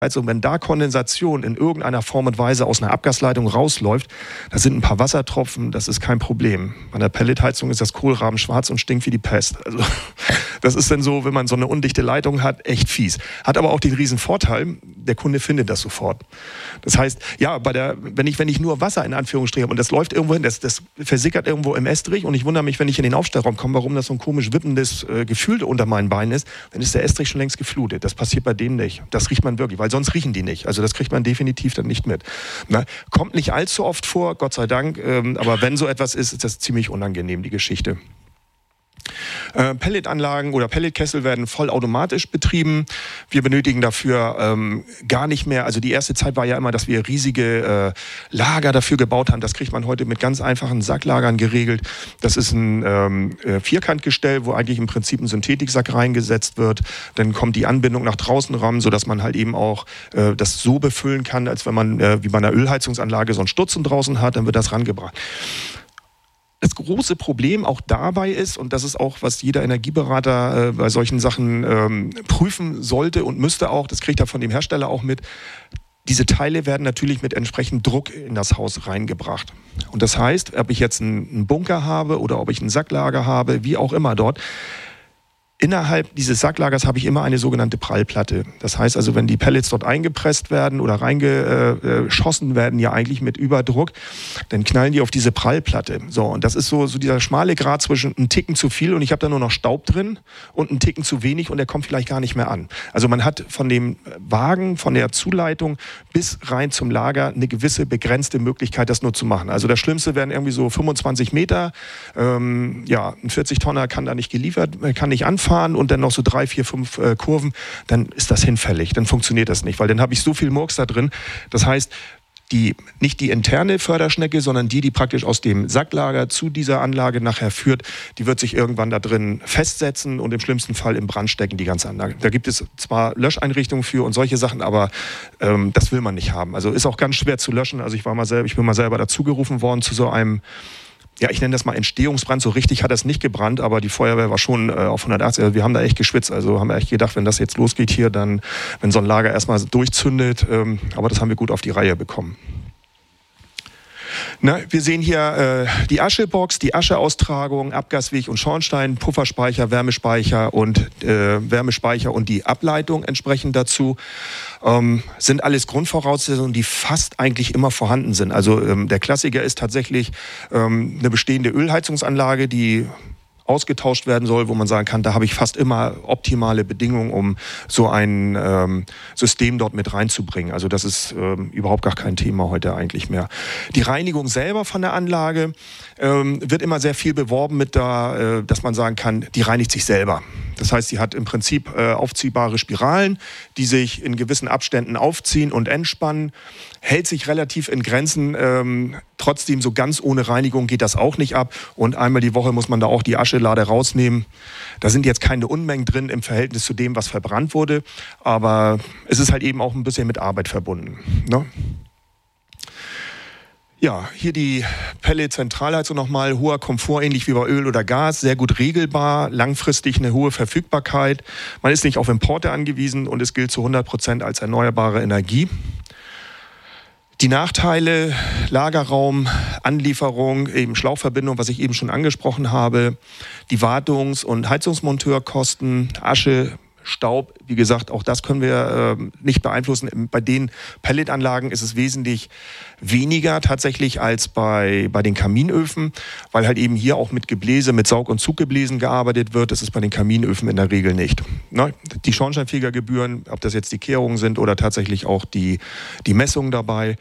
Also wenn da Kondensation in irgendeiner Form und Weise aus einer Abgasleitung rausläuft, da sind ein paar Wassertropfen, das ist kein Problem. Bei einer Pelletheizung ist das Kohlraben schwarz und stinkt wie die Pest. Also das ist dann so, wenn man so eine undichte Leitung hat, echt fies. Hat aber auch den riesen Vorteil, der Kunde findet das sofort. Das heißt, ja, wenn ich nur Wasser in Anführungsstrichen habe und das läuft irgendwo hin, das versickert irgendwo im Estrich und ich wundere mich, wenn ich in den Aufstellraum komme, warum das so ein komisch wippendes Gefühl unter meinen Beinen ist, dann ist der Estrich schon längst geflutet. Das passiert bei denen nicht. Das riecht man wirklich, weil sonst riechen die nicht. Also das kriegt man definitiv dann nicht mit. Na, kommt nicht allzu oft vor, Gott sei Dank, aber wenn so etwas ist, ist das ziemlich unangenehm, die Geschichte. Pelletanlagen oder Pelletkessel werden vollautomatisch betrieben. Wir benötigen dafür gar nicht mehr, also die erste Zeit war ja immer, dass wir riesige Lager dafür gebaut haben. Das kriegt man heute mit ganz einfachen Sacklagern geregelt. Das ist ein Vierkantgestell, wo eigentlich im Prinzip ein Synthetiksack reingesetzt wird. Dann kommt die Anbindung nach draußen ran, sodass man halt eben auch das so befüllen kann, als wenn man wie bei einer Ölheizungsanlage so einen Stutzen draußen hat, dann wird das rangebracht. Das große Problem auch dabei ist, und das ist auch, was jeder Energieberater bei solchen Sachen prüfen sollte und müsste auch, das kriegt er von dem Hersteller auch mit, diese Teile werden natürlich mit entsprechendem Druck in das Haus reingebracht. Und das heißt, ob ich jetzt einen Bunker habe oder ob ich ein Sacklager habe, wie auch immer dort, innerhalb dieses Sacklagers habe ich immer eine sogenannte Prallplatte. Das heißt also, wenn die Pellets dort eingepresst werden oder reingeschossen werden, ja eigentlich mit Überdruck, dann knallen die auf diese Prallplatte. So, und das ist so dieser schmale Grat zwischen einen Ticken zu viel und ich habe da nur noch Staub drin und einen Ticken zu wenig und der kommt vielleicht gar nicht mehr an. Also man hat von dem Wagen, von der Zuleitung bis rein zum Lager eine gewisse begrenzte Möglichkeit, das nur zu machen. Also das Schlimmste wären irgendwie so 25 Meter. Ein 40-Tonner kann da nicht geliefert, kann nicht anfahren. Und dann noch so 3, 4, 5 Kurven, dann ist das hinfällig, dann funktioniert das nicht, weil dann habe ich so viel Murks da drin. Das heißt, nicht die interne Förderschnecke, sondern die praktisch aus dem Sacklager zu dieser Anlage nachher führt, die wird sich irgendwann da drin festsetzen und im schlimmsten Fall in Brand stecken, die ganze Anlage. Da gibt es zwar Löscheinrichtungen für und solche Sachen, aber das will man nicht haben. Also ist auch ganz schwer zu löschen. Also ich bin mal selber dazugerufen worden zu so einem, ja, ich nenne das mal Entstehungsbrand. So richtig hat das nicht gebrannt, aber die Feuerwehr war schon auf 180. Also wir haben da echt geschwitzt. Also haben wir echt gedacht, wenn das jetzt losgeht hier, dann, wenn so ein Lager erstmal durchzündet. Aber das haben wir gut auf die Reihe bekommen. Wir sehen hier die Aschebox, die Ascheaustragung, Abgasweg und Schornstein, Pufferspeicher, Wärmespeicher und die Ableitung entsprechend dazu. Sind alles Grundvoraussetzungen, die fast eigentlich immer vorhanden sind. Also der Klassiker ist tatsächlich eine bestehende Ölheizungsanlage, die ausgetauscht werden soll, wo man sagen kann, da habe ich fast immer optimale Bedingungen, um so ein System dort mit reinzubringen. Also das ist überhaupt gar kein Thema heute eigentlich mehr. Die Reinigung selber von der Anlage wird immer sehr viel beworben mit dass man sagen kann, die reinigt sich selber. Das heißt, sie hat im Prinzip aufziehbare Spiralen, die sich in gewissen Abständen aufziehen und entspannen, hält sich relativ in Grenzen. Trotzdem, so ganz ohne Reinigung geht das auch nicht ab. Und einmal die Woche muss man da auch die Aschelade rausnehmen. Da sind jetzt keine Unmengen drin im Verhältnis zu dem, was verbrannt wurde. Aber es ist halt eben auch ein bisschen mit Arbeit verbunden, ne? Ja, hier die Pellet-Zentralheizung nochmal, hoher Komfort, ähnlich wie bei Öl oder Gas, sehr gut regelbar, langfristig eine hohe Verfügbarkeit. Man ist nicht auf Importe angewiesen und es gilt zu 100% als erneuerbare Energie. Die Nachteile, Lagerraum, Anlieferung, eben Schlauchverbindung, was ich eben schon angesprochen habe, die Wartungs- und Heizungsmonteurkosten, Asche, Staub, wie gesagt, auch das können wir nicht beeinflussen. Bei den Pelletanlagen ist es wesentlich weniger tatsächlich als bei den Kaminöfen, weil halt eben hier auch mit Gebläse, mit Saug- und Zuggebläsen gearbeitet wird. Das ist bei den Kaminöfen in der Regel nicht. Ne? Die Schornsteinfegergebühren, ob das jetzt die Kehrungen sind oder tatsächlich auch die Messungen dabei,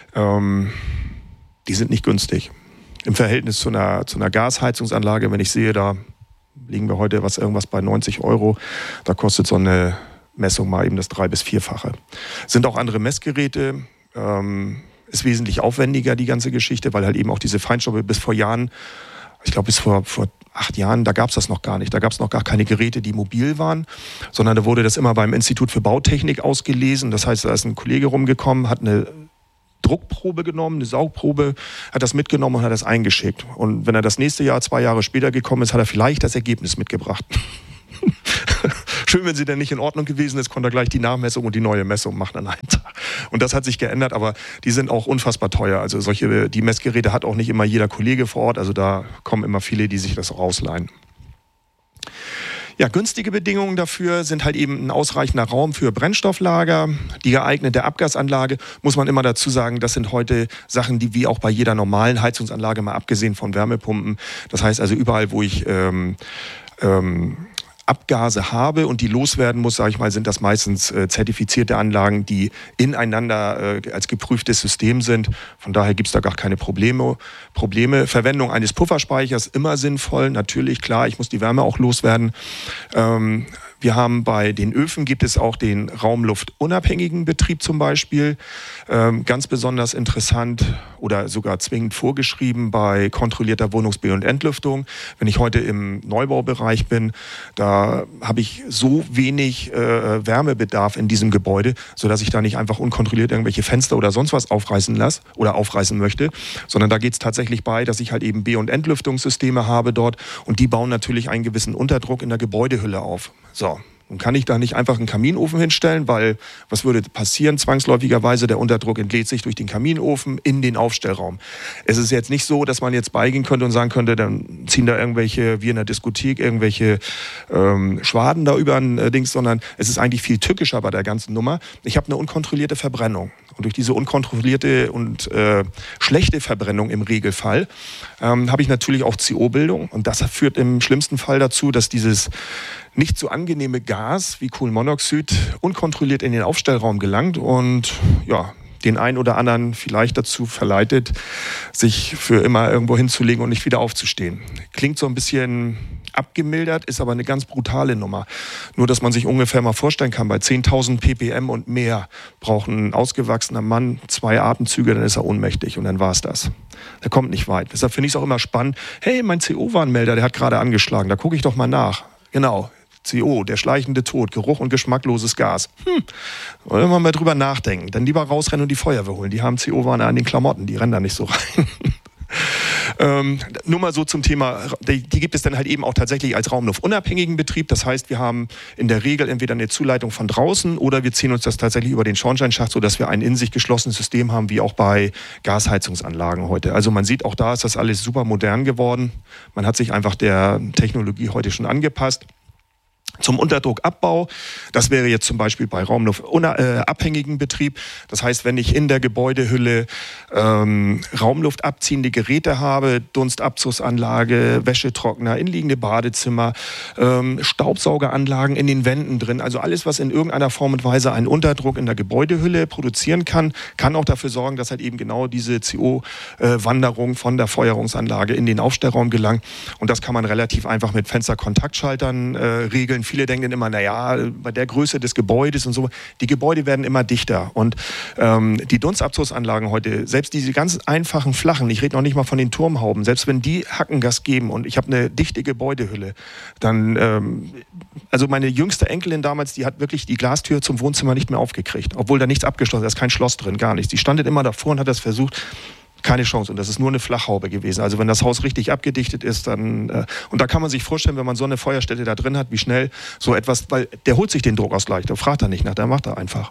die sind nicht günstig. Im Verhältnis zu einer Gasheizungsanlage, wenn ich sehe, da liegen wir heute irgendwas bei 90 €. Da kostet so eine Messung mal eben das 3- bis 4-fache. Sind auch andere Messgeräte. Ist wesentlich aufwendiger, die ganze Geschichte, weil halt eben auch diese Feinstaube bis vor Jahren, ich glaube bis vor 8 Jahren, da gab es das noch gar nicht. Da gab es noch gar keine Geräte, die mobil waren, sondern da wurde das immer beim Institut für Bautechnik ausgelesen. Das heißt, da ist ein Kollege rumgekommen, hat eine Druckprobe genommen, eine Saugprobe, hat das mitgenommen und hat das eingeschickt. Und wenn er das nächste Jahr, 2 Jahre später gekommen ist, hat er vielleicht das Ergebnis mitgebracht. Schön, wenn sie dann nicht in Ordnung gewesen ist, konnte er gleich die Nachmessung und die neue Messung machen an einem Tag. Und das hat sich geändert, aber die sind auch unfassbar teuer. Also die Messgeräte hat auch nicht immer jeder Kollege vor Ort, also da kommen immer viele, die sich das auch ausleihen. Ja, günstige Bedingungen dafür sind halt eben ein ausreichender Raum für Brennstofflager, die geeignete Abgasanlage. Muss man immer dazu sagen, das sind heute Sachen, die wie auch bei jeder normalen Heizungsanlage, mal abgesehen von Wärmepumpen. Das heißt also überall, wo ich Abgase habe und die loswerden muss, sage ich mal, sind das meistens zertifizierte Anlagen, die ineinander als geprüftes System sind. Von daher gibt es da gar keine Probleme. Verwendung eines Pufferspeichers immer sinnvoll. Natürlich, klar, ich muss die Wärme auch loswerden. Wir haben bei den Öfen gibt es auch den raumluftunabhängigen Betrieb zum Beispiel. Ganz besonders interessant oder sogar zwingend vorgeschrieben bei kontrollierter Wohnungs-B- und Entlüftung. Wenn ich heute im Neubaubereich bin, da habe ich so wenig Wärmebedarf in diesem Gebäude, sodass ich da nicht einfach unkontrolliert irgendwelche Fenster oder sonst was aufreißen lasse oder aufreißen möchte, sondern da geht es tatsächlich bei, dass ich halt eben B- und Entlüftungssysteme habe dort und die bauen natürlich einen gewissen Unterdruck in der Gebäudehülle auf. So. Nun kann ich da nicht einfach einen Kaminofen hinstellen, weil was würde passieren? Zwangsläufigerweise der Unterdruck entlädt sich durch den Kaminofen in den Aufstellraum. Es ist jetzt nicht so, dass man jetzt beigehen könnte und sagen könnte, dann ziehen da irgendwelche, wie in der Diskothek, irgendwelche Schwaden da über ein Dings, sondern es ist eigentlich viel tückischer bei der ganzen Nummer. Ich habe eine unkontrollierte Verbrennung. Und durch diese unkontrollierte und schlechte Verbrennung im Regelfall habe ich natürlich auch CO-Bildung. Und das führt im schlimmsten Fall dazu, dass dieses nicht so angenehme Gas wie Kohlenmonoxid unkontrolliert in den Aufstellraum gelangt und ja, den einen oder anderen vielleicht dazu verleitet, sich für immer irgendwo hinzulegen und nicht wieder aufzustehen. Klingt so ein bisschen abgemildert, ist aber eine ganz brutale Nummer. Nur, dass man sich ungefähr mal vorstellen kann, bei 10.000 ppm und mehr braucht ein ausgewachsener Mann 2 Atemzüge, dann ist er ohnmächtig und dann war es das. Der kommt nicht weit. Deshalb finde ich es auch immer spannend. Hey, mein CO-Warnmelder, der hat gerade angeschlagen, da gucke ich doch mal nach. Genau. CO, der schleichende Tod, Geruch und geschmackloses Gas. Wollen wir mal drüber nachdenken. Dann lieber rausrennen und die Feuerwehr holen. Die haben CO-Warner an den Klamotten, die rennen da nicht so rein. Nur mal so zum Thema, die gibt es dann halt eben auch tatsächlich als raumluftunabhängigen Betrieb. Das heißt, wir haben in der Regel entweder eine Zuleitung von draußen oder wir ziehen uns das tatsächlich über den Schornsteinschacht, sodass wir ein in sich geschlossenes System haben, wie auch bei Gasheizungsanlagen heute. Also man sieht, auch da ist das alles super modern geworden. Man hat sich einfach der Technologie heute schon angepasst. Zum Unterdruckabbau, das wäre jetzt zum Beispiel bei raumluftabhängigen Betrieb. Das heißt, wenn ich in der Gebäudehülle Raumluft abziehende Geräte habe, Dunstabzugsanlage, Wäschetrockner, inliegende Badezimmer, Staubsaugeranlagen in den Wänden drin, also alles, was in irgendeiner Form und Weise einen Unterdruck in der Gebäudehülle produzieren kann auch dafür sorgen, dass halt eben genau diese CO-Wanderung von der Feuerungsanlage in den Aufstellraum gelangt. Und das kann man relativ einfach mit Fensterkontaktschaltern regeln. Viele denken immer, naja, bei der Größe des Gebäudes und so, die Gebäude werden immer dichter. Und die Dunstabzugsanlagen heute, selbst diese ganz einfachen flachen, ich rede noch nicht mal von den Turmhauben, selbst wenn die Hackengas geben und ich habe eine dichte Gebäudehülle, dann, also meine jüngste Enkelin damals, die hat wirklich die Glastür zum Wohnzimmer nicht mehr aufgekriegt, obwohl da nichts abgeschlossen ist, kein Schloss drin, gar nichts. Die stand immer davor und hat das versucht. Keine Chance. Und das ist nur eine Flachhaube gewesen. Also wenn das Haus richtig abgedichtet ist, dann... und da kann man sich vorstellen, wenn man so eine Feuerstätte da drin hat, wie schnell so etwas... Weil der holt sich den Druckausgleich, da fragt er nicht nach, der macht er einfach.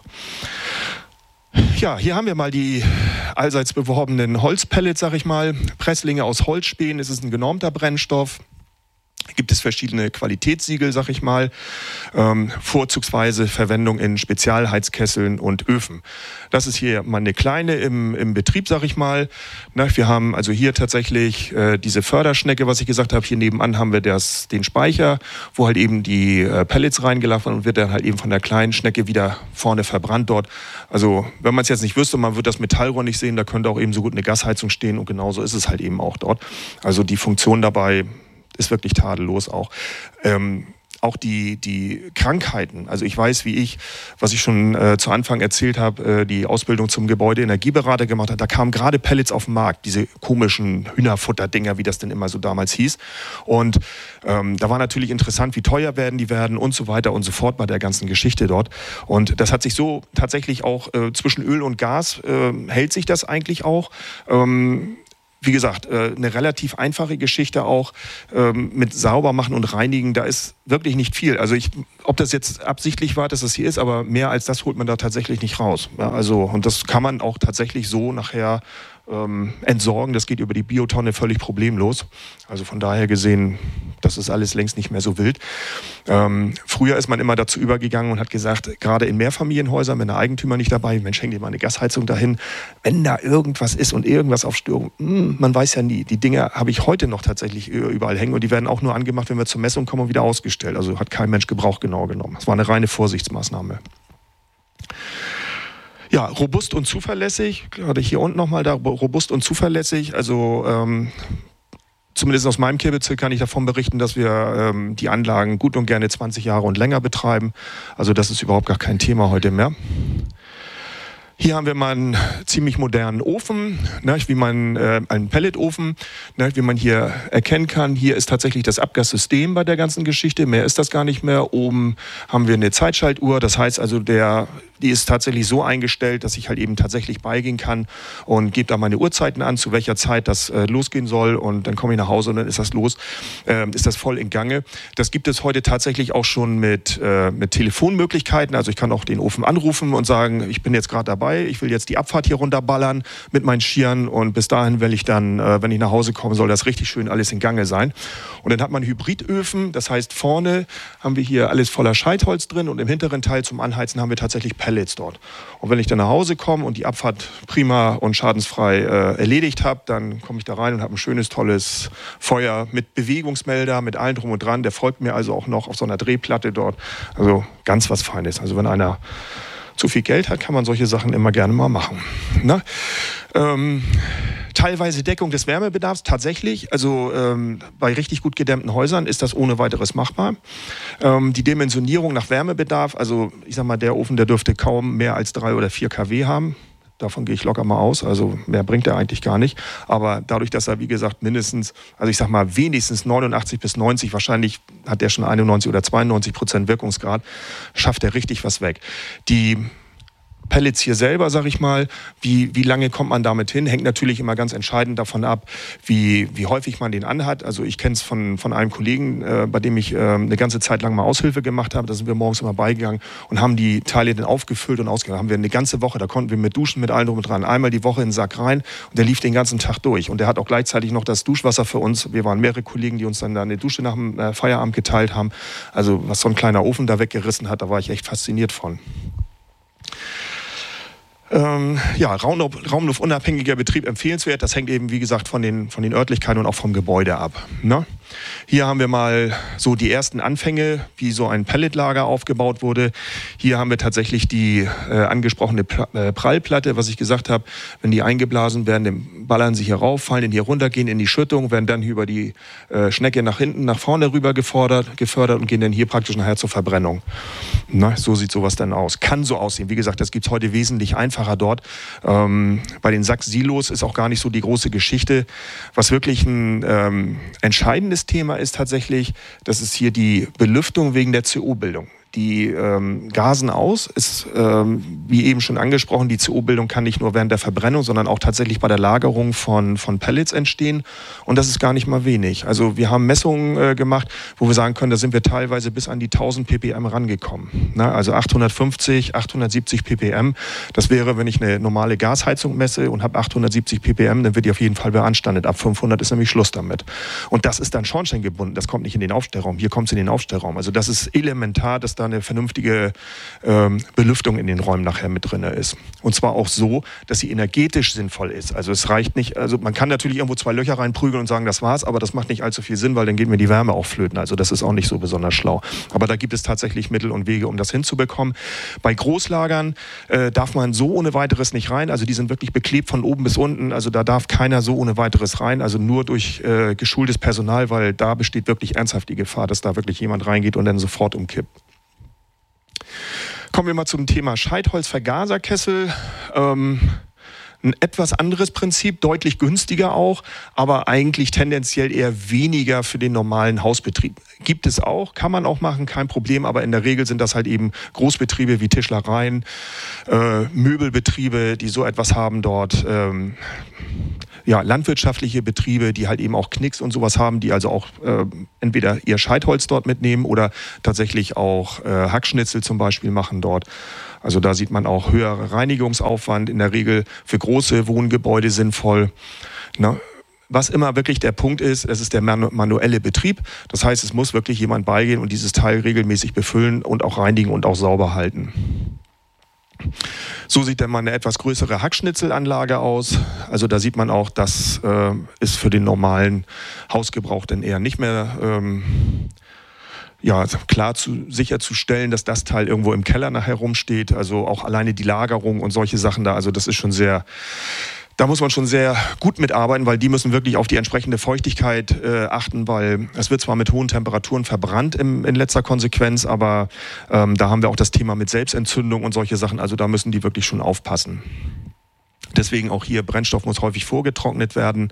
Ja, hier haben wir mal die allseits beworbenen Holzpellets, sag ich mal. Presslinge aus Holzspänen, es ist ein genormter Brennstoff. Gibt es verschiedene Qualitätssiegel, sag ich mal, vorzugsweise Verwendung in Spezialheizkesseln und Öfen. Das ist hier mal eine kleine im Betrieb, sag ich mal. Wir haben also hier tatsächlich diese Förderschnecke, was ich gesagt habe. Hier nebenan haben wir den Speicher, wo halt eben die Pellets reingelassen werden und wird dann halt eben von der kleinen Schnecke wieder vorne verbrannt dort. Also wenn man es jetzt nicht wüsste, man wird das Metallrohr nicht sehen, da könnte auch eben so gut eine Gasheizung stehen und genauso ist es halt eben auch dort. Also die Funktion dabei ist wirklich tadellos auch. Auch die Krankheiten, also ich weiß, was ich schon zu Anfang erzählt habe, die Ausbildung zum Gebäudeenergieberater gemacht habe, da kamen gerade Pellets auf den Markt, diese komischen Hühnerfutterdinger, wie das denn immer so damals hieß. Und da war natürlich interessant, wie teuer die werden und so weiter und so fort bei der ganzen Geschichte dort. Und das hat sich so tatsächlich auch zwischen Öl und Gas hält sich das eigentlich auch. wie gesagt, eine relativ einfache Geschichte auch mit sauber machen und reinigen. Da ist wirklich nicht viel. Also ob das jetzt absichtlich war, dass das hier ist, aber mehr als das holt man da tatsächlich nicht raus. Ja, also, und das kann man auch tatsächlich so nachher entsorgen. Das geht über die Biotonne völlig problemlos. Also von daher gesehen, das ist alles längst nicht mehr so wild. Früher ist man immer dazu übergegangen und hat gesagt, gerade in Mehrfamilienhäusern, wenn der Eigentümer nicht dabei ist, Mensch, häng dir mal eine Gasheizung dahin. Wenn da irgendwas ist und irgendwas auf Störung, man weiß ja nie. Die Dinger habe ich heute noch tatsächlich überall hängen und die werden auch nur angemacht, wenn wir zur Messung kommen und wieder ausgestellt. Also hat kein Mensch Gebrauch genau genommen. Das war eine reine Vorsichtsmaßnahme. Ja, robust und zuverlässig, gerade hier unten nochmal da, robust und zuverlässig, also zumindest aus meinem Kirbezirk kann ich davon berichten, dass wir die Anlagen gut und gerne 20 Jahre und länger betreiben, also das ist überhaupt gar kein Thema heute mehr. Hier haben wir mal einen ziemlich modernen Ofen, ne, wie man einen Pelletofen, ne, wie man hier erkennen kann. Hier ist tatsächlich das Abgassystem bei der ganzen Geschichte. Mehr ist das gar nicht mehr. Oben haben wir eine Zeitschaltuhr. Das heißt also, die ist tatsächlich so eingestellt, dass ich halt eben tatsächlich beigehen kann und gebe da meine Uhrzeiten an, zu welcher Zeit das losgehen soll. Und dann komme ich nach Hause und dann ist das los, ist das voll in Gange. Das gibt es heute tatsächlich auch schon mit Telefonmöglichkeiten. Also ich kann auch den Ofen anrufen und sagen, ich bin jetzt gerade dabei. Ich will jetzt die Abfahrt hier runterballern mit meinen Schieren und bis dahin will ich dann, wenn ich nach Hause komme, soll das richtig schön alles in Gange sein. Und dann hat man Hybridöfen, das heißt vorne haben wir hier alles voller Scheitholz drin und im hinteren Teil zum Anheizen haben wir tatsächlich Pellets dort. Und wenn ich dann nach Hause komme und die Abfahrt prima und schadensfrei erledigt habe, dann komme ich da rein und habe ein schönes, tolles Feuer mit Bewegungsmelder, mit allem drum und dran. Der folgt mir also auch noch auf so einer Drehplatte dort. Also ganz was Feines. Also wenn einer zu viel Geld hat, kann man solche Sachen immer gerne mal machen. Na? Teilweise Deckung des Wärmebedarfs, tatsächlich. Also bei richtig gut gedämmten Häusern ist das ohne weiteres machbar. Die Dimensionierung nach Wärmebedarf, also ich sag mal, der Ofen, der dürfte kaum mehr als 3 oder 4 kW haben. Davon gehe ich locker mal aus, also mehr bringt er eigentlich gar nicht. Aber dadurch, dass er, wie gesagt, mindestens, also ich sag mal wenigstens 89 bis 90, wahrscheinlich hat er schon 91 oder 92% Wirkungsgrad, schafft er richtig was weg. Die Pellets hier selber, sag ich mal, wie lange kommt man damit hin, hängt natürlich immer ganz entscheidend davon ab, wie häufig man den anhat. Also ich kenne es von einem Kollegen, bei dem ich eine ganze Zeit lang mal Aushilfe gemacht habe. Da sind wir morgens immer beigegangen und haben die Teile dann aufgefüllt und ausgegangen. Haben wir eine ganze Woche, da konnten wir mit duschen, mit allem drum und dran, einmal die Woche in den Sack rein und der lief den ganzen Tag durch. Und der hat auch gleichzeitig noch das Duschwasser für uns. Wir waren mehrere Kollegen, die uns dann da eine Dusche nach dem Feierabend geteilt haben. Also was so ein kleiner Ofen da weggerissen hat, da war ich echt fasziniert von. Ja, raumluftunabhängiger Betrieb empfehlenswert. Das hängt eben, wie gesagt, von den Örtlichkeiten und auch vom Gebäude ab. Ne? Hier haben wir mal so die ersten Anfänge, wie so ein Pelletlager aufgebaut wurde. Hier haben wir tatsächlich die angesprochene Prallplatte, was ich gesagt habe. Wenn die eingeblasen werden, dann ballern sie hier rauf, fallen hier runter, gehen in die Schüttung, werden dann über die Schnecke nach hinten, nach vorne rüber gefördert und gehen dann hier praktisch nachher zur Verbrennung. Na, so sieht sowas dann aus. Kann so aussehen. Wie gesagt, das gibt es heute wesentlich einfacher dort. Bei den Sack-Silos ist auch gar nicht so die große Geschichte. Was wirklich ein entscheidendes Thema ist tatsächlich, das ist hier die Belüftung wegen der CO-Bildung. Die gasen aus, ist wie eben schon angesprochen, die CO-Bildung kann nicht nur während der Verbrennung, sondern auch tatsächlich bei der Lagerung von Pellets entstehen und das ist gar nicht mal wenig. Also wir haben Messungen gemacht, wo wir sagen können, da sind wir teilweise bis an die 1000 ppm rangekommen. Na, also 850, 870 ppm, das wäre, wenn ich eine normale Gasheizung messe und habe 870 ppm, dann wird die auf jeden Fall beanstandet. Ab 500 ist nämlich Schluss damit. Und das ist dann schornsteingebunden, das kommt nicht in den Aufstellraum, hier kommt es in den Aufstellraum. Also das ist elementar, dass da eine vernünftige Belüftung in den Räumen nachher mit drin ist. Und zwar auch so, dass sie energetisch sinnvoll ist. Also es reicht nicht, also man kann natürlich irgendwo 2 Löcher reinprügeln und sagen, das war's, aber das macht nicht allzu viel Sinn, weil dann geht mir die Wärme auch flöten. Also das ist auch nicht so besonders schlau. Aber da gibt es tatsächlich Mittel und Wege, um das hinzubekommen. Bei Großlagern darf man so ohne weiteres nicht rein. Also die sind wirklich beklebt von oben bis unten. Also da darf keiner so ohne weiteres rein. Also nur durch geschultes Personal, weil da besteht wirklich ernsthaft die Gefahr, dass da wirklich jemand reingeht und dann sofort umkippt. Kommen wir mal zum Thema Scheitholzvergaserkessel. Ein etwas anderes Prinzip, deutlich günstiger auch, aber eigentlich tendenziell eher weniger für den normalen Hausbetrieb. Gibt es auch, kann man auch machen, kein Problem, aber in der Regel sind das halt eben Großbetriebe wie Tischlereien, Möbelbetriebe, die so etwas haben dort. landwirtschaftliche Betriebe, die halt eben auch Knicks und sowas haben, die also auch entweder ihr Scheitholz dort mitnehmen oder tatsächlich auch Hackschnitzel zum Beispiel machen dort. Also da sieht man auch höherer Reinigungsaufwand, in der Regel für große Wohngebäude sinnvoll. Was immer wirklich der Punkt ist, es ist der manuelle Betrieb. Das heißt, es muss wirklich jemand beigehen und dieses Teil regelmäßig befüllen und auch reinigen und auch sauber halten. So sieht dann mal eine etwas größere Hackschnitzelanlage aus. Also da sieht man auch, das ist für den normalen Hausgebrauch dann eher nicht mehr klar sicherzustellen, dass das Teil irgendwo im Keller nachher rumsteht. Also auch alleine die Lagerung und solche Sachen da. Also das ist schon da muss man schon sehr gut mitarbeiten, weil die müssen wirklich auf die entsprechende Feuchtigkeit achten, weil es wird zwar mit hohen Temperaturen verbrannt in letzter Konsequenz, aber da haben wir auch das Thema mit Selbstentzündung und solche Sachen. Also da müssen die wirklich schon aufpassen. Deswegen auch hier, Brennstoff muss häufig vorgetrocknet werden.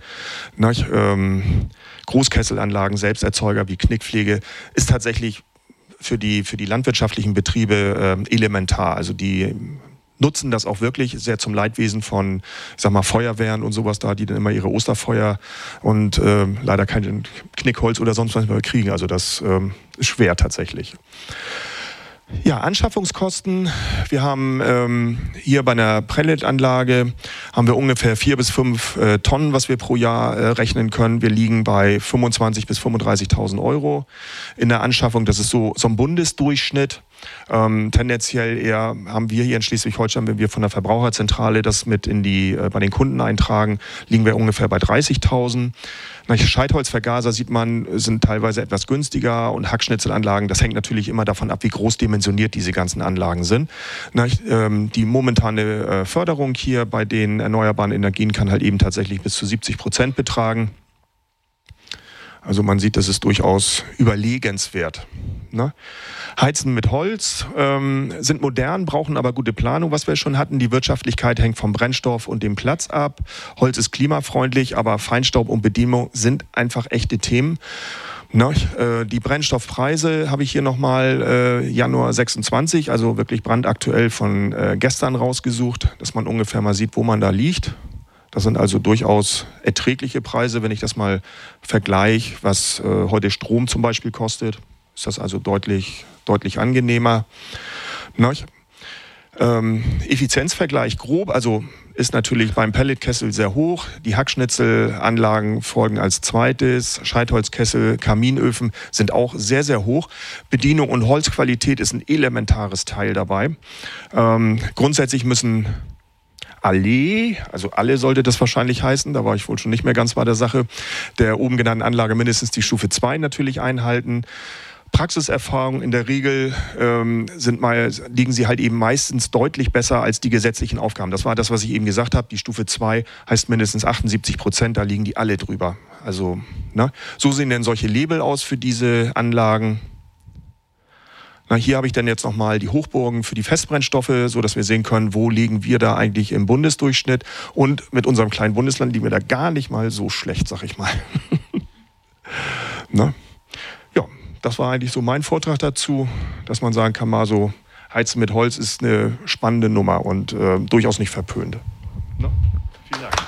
Großkesselanlagen, Selbsterzeuger wie Knickpflege ist tatsächlich für die landwirtschaftlichen Betriebe elementar. Also die nutzen das auch wirklich sehr zum Leidwesen von, Feuerwehren und sowas da, die dann immer ihre Osterfeuer und leider kein Knickholz oder sonst was mehr kriegen. Also das ist schwer tatsächlich. Ja, Anschaffungskosten. Wir haben hier bei einer Pelletanlage haben wir ungefähr 4 bis 5 Tonnen, was wir pro Jahr rechnen können. Wir liegen bei 25.000 bis 35.000 Euro in der Anschaffung. Das ist so ein Bundesdurchschnitt. Tendenziell eher haben wir hier in Schleswig-Holstein, wenn wir von der Verbraucherzentrale das mit bei den Kunden eintragen, liegen wir ungefähr bei 30.000. Scheitholzvergaser sieht man, sind teilweise etwas günstiger und Hackschnitzelanlagen, das hängt natürlich immer davon ab, wie groß dimensioniert diese ganzen Anlagen sind. Die momentane Förderung hier bei den erneuerbaren Energien kann halt eben tatsächlich bis zu 70% betragen. Also man sieht, das ist durchaus überlegenswert. Heizen mit Holz sind modern, brauchen aber gute Planung, was wir schon hatten. Die Wirtschaftlichkeit hängt vom Brennstoff und dem Platz ab. Holz ist klimafreundlich, aber Feinstaub und Bedienung sind einfach echte Themen. Die Brennstoffpreise habe ich hier nochmal Januar 26, also wirklich brandaktuell von gestern rausgesucht, dass man ungefähr mal sieht, wo man da liegt. Das sind also durchaus erträgliche Preise, wenn ich das mal vergleiche, was heute Strom zum Beispiel kostet. Ist das also deutlich angenehmer. Effizienzvergleich grob, also ist natürlich beim Pelletkessel sehr hoch. Die Hackschnitzelanlagen folgen als zweites. Scheitholzkessel, Kaminöfen sind auch sehr, sehr hoch. Bedienung und Holzqualität ist ein elementares Teil dabei. Grundsätzlich müssen alle sollte das wahrscheinlich heißen, da war ich wohl schon nicht mehr ganz bei der Sache, der oben genannten Anlage mindestens die Stufe 2 natürlich einhalten. Praxiserfahrung in der Regel liegen sie halt eben meistens deutlich besser als die gesetzlichen Aufgaben. Das war das, was ich eben gesagt habe. Die Stufe 2 heißt mindestens 78%, da liegen die alle drüber. Also, so sehen denn solche Label aus für diese Anlagen. Hier habe ich dann jetzt nochmal die Hochburgen für die Festbrennstoffe, so dass wir sehen können, wo liegen wir da eigentlich im Bundesdurchschnitt. Und mit unserem kleinen Bundesland liegen wir da gar nicht mal so schlecht, sag ich mal. Ja, das war eigentlich so mein Vortrag dazu, dass man sagen kann, mal so, Heizen mit Holz ist eine spannende Nummer und durchaus nicht verpönt. Vielen Dank.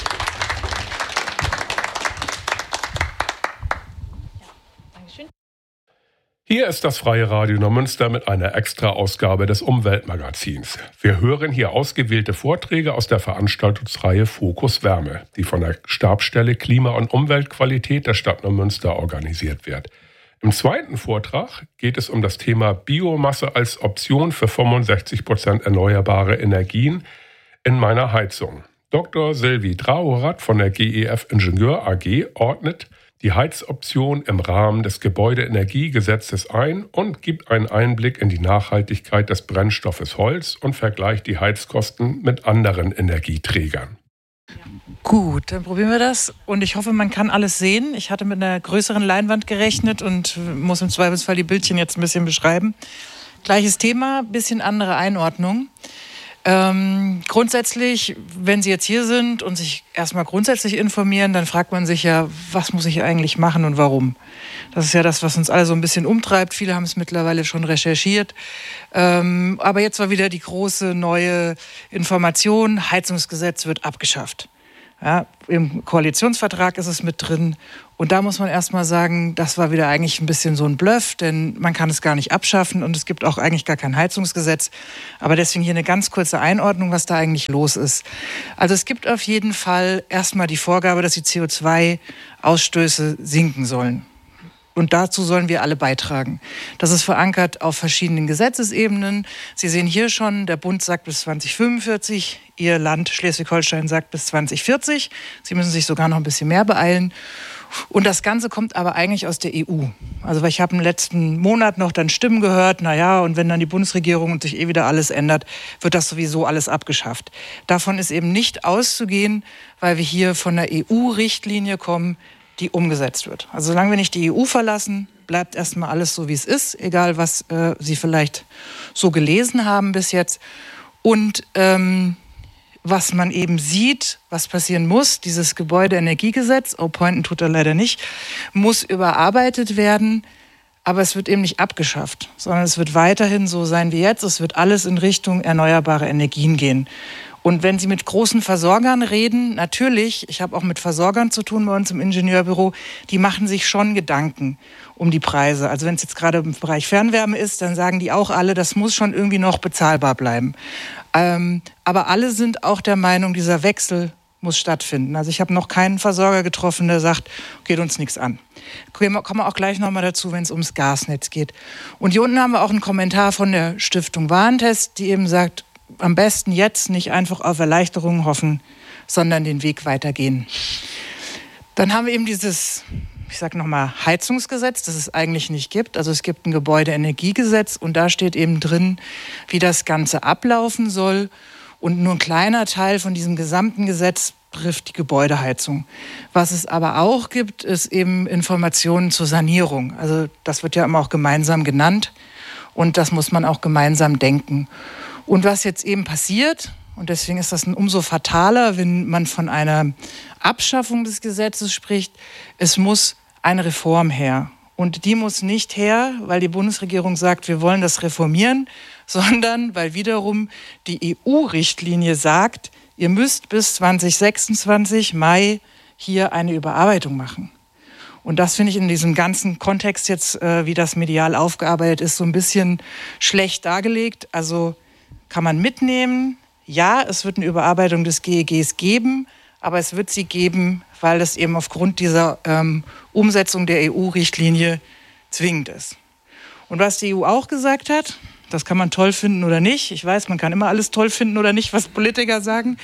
Hier ist das Freie Radio Neumünster mit einer Extra-Ausgabe des Umweltmagazins. Wir hören hier ausgewählte Vorträge aus der Veranstaltungsreihe Fokus Wärme, die von der Stabsstelle Klima- und Umweltqualität der Stadt Neumünster organisiert wird. Im zweiten Vortrag geht es um das Thema Biomasse als Option für 65% erneuerbare Energien in meiner Heizung. Dr. Sylvie Drahorath von der GEF Ingenieur AG ordnet die Heizoption im Rahmen des Gebäudeenergiegesetzes ein und gibt einen Einblick in die Nachhaltigkeit des Brennstoffes Holz und vergleicht die Heizkosten mit anderen Energieträgern. Gut, dann probieren wir das und ich hoffe, man kann alles sehen. Ich hatte mit einer größeren Leinwand gerechnet und muss im Zweifelsfall die Bildchen jetzt ein bisschen beschreiben. Gleiches Thema, bisschen andere Einordnung. Grundsätzlich, wenn Sie jetzt hier sind und sich erstmal grundsätzlich informieren, dann fragt man sich ja, was muss ich eigentlich machen und warum? Das ist ja das, was uns alle so ein bisschen umtreibt. Viele haben es mittlerweile schon recherchiert. Aber jetzt war wieder die große neue Information, Heizungsgesetz wird abgeschafft. Ja, im Koalitionsvertrag ist es mit drin. Und da muss man erstmal sagen, das war wieder eigentlich ein bisschen so ein Bluff, denn man kann es gar nicht abschaffen und es gibt auch eigentlich gar kein Heizungsgesetz. Aber deswegen hier eine ganz kurze Einordnung, was da eigentlich los ist. Also es gibt auf jeden Fall erstmal die Vorgabe, dass die CO2-Ausstöße sinken sollen. Und dazu sollen wir alle beitragen. Das ist verankert auf verschiedenen Gesetzesebenen. Sie sehen hier schon, der Bund sagt bis 2045, Ihr Land Schleswig-Holstein sagt bis 2040. Sie müssen sich sogar noch ein bisschen mehr beeilen. Und das Ganze kommt aber eigentlich aus der EU. Also weil ich habe im letzten Monat noch dann Stimmen gehört, naja, und wenn dann die Bundesregierung und sich wieder alles ändert, wird das sowieso alles abgeschafft. Davon ist eben nicht auszugehen, weil wir hier von der EU-Richtlinie kommen, die umgesetzt wird. Also solange wir nicht die EU verlassen, bleibt erstmal alles so, wie es ist, egal was Sie vielleicht so gelesen haben bis jetzt. Und was man eben sieht, was passieren muss, dieses Gebäudeenergiegesetz, Pointen tut er leider nicht, muss überarbeitet werden, aber es wird eben nicht abgeschafft, sondern es wird weiterhin so sein wie jetzt. Es wird alles in Richtung erneuerbare Energien gehen. Und wenn Sie mit großen Versorgern reden, natürlich, ich habe auch mit Versorgern zu tun bei uns im Ingenieurbüro, die machen sich schon Gedanken um die Preise. Also wenn es jetzt gerade im Bereich Fernwärme ist, dann sagen die auch alle, das muss schon irgendwie noch bezahlbar bleiben. Aber alle sind auch der Meinung, dieser Wechsel muss stattfinden. Also ich habe noch keinen Versorger getroffen, der sagt, geht uns nichts an. Kommen wir auch gleich nochmal dazu, wenn es ums Gasnetz geht. Und hier unten haben wir auch einen Kommentar von der Stiftung Warentest, die eben sagt, am besten jetzt nicht einfach auf Erleichterungen hoffen, sondern den Weg weitergehen. Dann haben wir eben dieses, ich sage nochmal, Heizungsgesetz, das es eigentlich nicht gibt. Also es gibt ein Gebäudeenergiegesetz und da steht eben drin, wie das Ganze ablaufen soll. Und nur ein kleiner Teil von diesem gesamten Gesetz betrifft die Gebäudeheizung. Was es aber auch gibt, ist eben Informationen zur Sanierung. Also das wird ja immer auch gemeinsam genannt und das muss man auch gemeinsam denken. Und was jetzt eben passiert, und deswegen ist das umso fataler, wenn man von einer Abschaffung des Gesetzes spricht, es muss eine Reform her. Und die muss nicht her, weil die Bundesregierung sagt, wir wollen das reformieren, sondern weil wiederum die EU-Richtlinie sagt, ihr müsst bis 2026 Mai hier eine Überarbeitung machen. Und das finde ich in diesem ganzen Kontext jetzt, wie das medial aufgearbeitet ist, so ein bisschen schlecht dargelegt. Also kann man mitnehmen, ja, es wird eine Überarbeitung des GEGs geben, aber es wird sie geben, weil es eben aufgrund dieser Umsetzung der EU-Richtlinie zwingend ist. Und was die EU auch gesagt hat, das kann man toll finden oder nicht, ich weiß, man kann immer alles toll finden oder nicht, was Politiker sagen,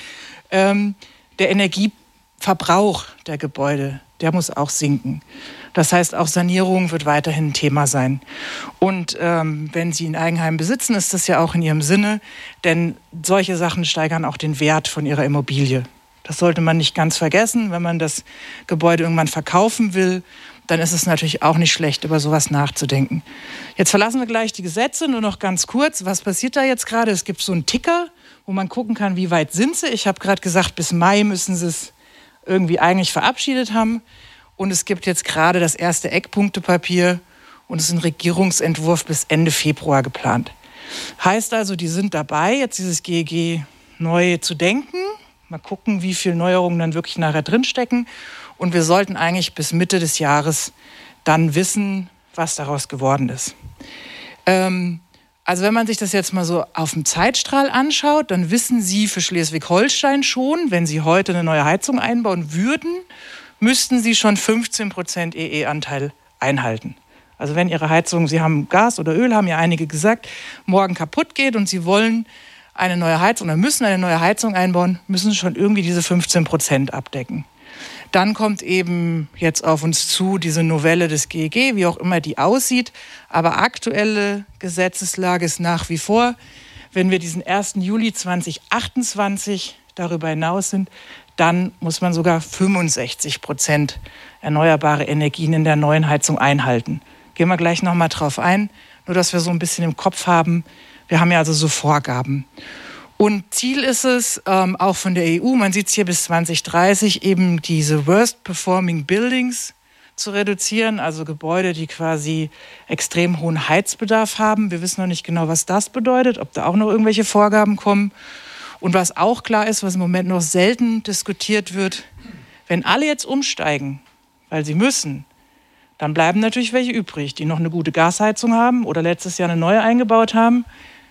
der Energieverbrauch der Gebäude, der muss auch sinken. Das heißt, auch Sanierung wird weiterhin ein Thema sein. Und wenn Sie ein Eigenheim besitzen, ist das ja auch in Ihrem Sinne, denn solche Sachen steigern auch den Wert von Ihrer Immobilie. Das sollte man nicht ganz vergessen. Wenn man das Gebäude irgendwann verkaufen will, dann ist es natürlich auch nicht schlecht, über sowas nachzudenken. Jetzt verlassen wir gleich die Gesetze, nur noch ganz kurz. Was passiert da jetzt gerade? Es gibt so einen Ticker, wo man gucken kann, wie weit sind sie. Ich habe gerade gesagt, bis Mai müssen sie es irgendwie eigentlich verabschiedet haben. Und es gibt jetzt gerade das erste Eckpunktepapier und es ist ein Regierungsentwurf bis Ende Februar geplant. Heißt also, die sind dabei, jetzt dieses GEG neu zu denken. Mal gucken, wie viele Neuerungen dann wirklich nachher drinstecken. Und wir sollten eigentlich bis Mitte des Jahres dann wissen, was daraus geworden ist. Also wenn man sich das jetzt mal so auf dem Zeitstrahl anschaut, dann wissen Sie für Schleswig-Holstein schon, wenn Sie heute eine neue Heizung einbauen würden, müssten Sie schon 15% EE-Anteil einhalten. Also wenn Ihre Heizung, Sie haben Gas oder Öl, haben ja einige gesagt, morgen kaputt geht und Sie wollen eine neue Heizung oder müssen eine neue Heizung einbauen, müssen Sie schon irgendwie diese 15% abdecken. Dann kommt eben jetzt auf uns zu diese Novelle des GEG, wie auch immer die aussieht. Aber aktuelle Gesetzeslage ist nach wie vor, wenn wir diesen 1. Juli 2028 darüber hinaus sind, dann muss man sogar 65% erneuerbare Energien in der neuen Heizung einhalten. Gehen wir gleich nochmal drauf ein, nur dass wir so ein bisschen im Kopf haben. Wir haben ja also so Vorgaben. Und Ziel ist es, auch von der EU, man sieht es hier bis 2030, eben diese Worst Performing Buildings zu reduzieren, also Gebäude, die quasi extrem hohen Heizbedarf haben. Wir wissen noch nicht genau, was das bedeutet, ob da auch noch irgendwelche Vorgaben kommen. Und was auch klar ist, was im Moment noch selten diskutiert wird, wenn alle jetzt umsteigen, weil sie müssen, dann bleiben natürlich welche übrig, die noch eine gute Gasheizung haben oder letztes Jahr eine neue eingebaut haben.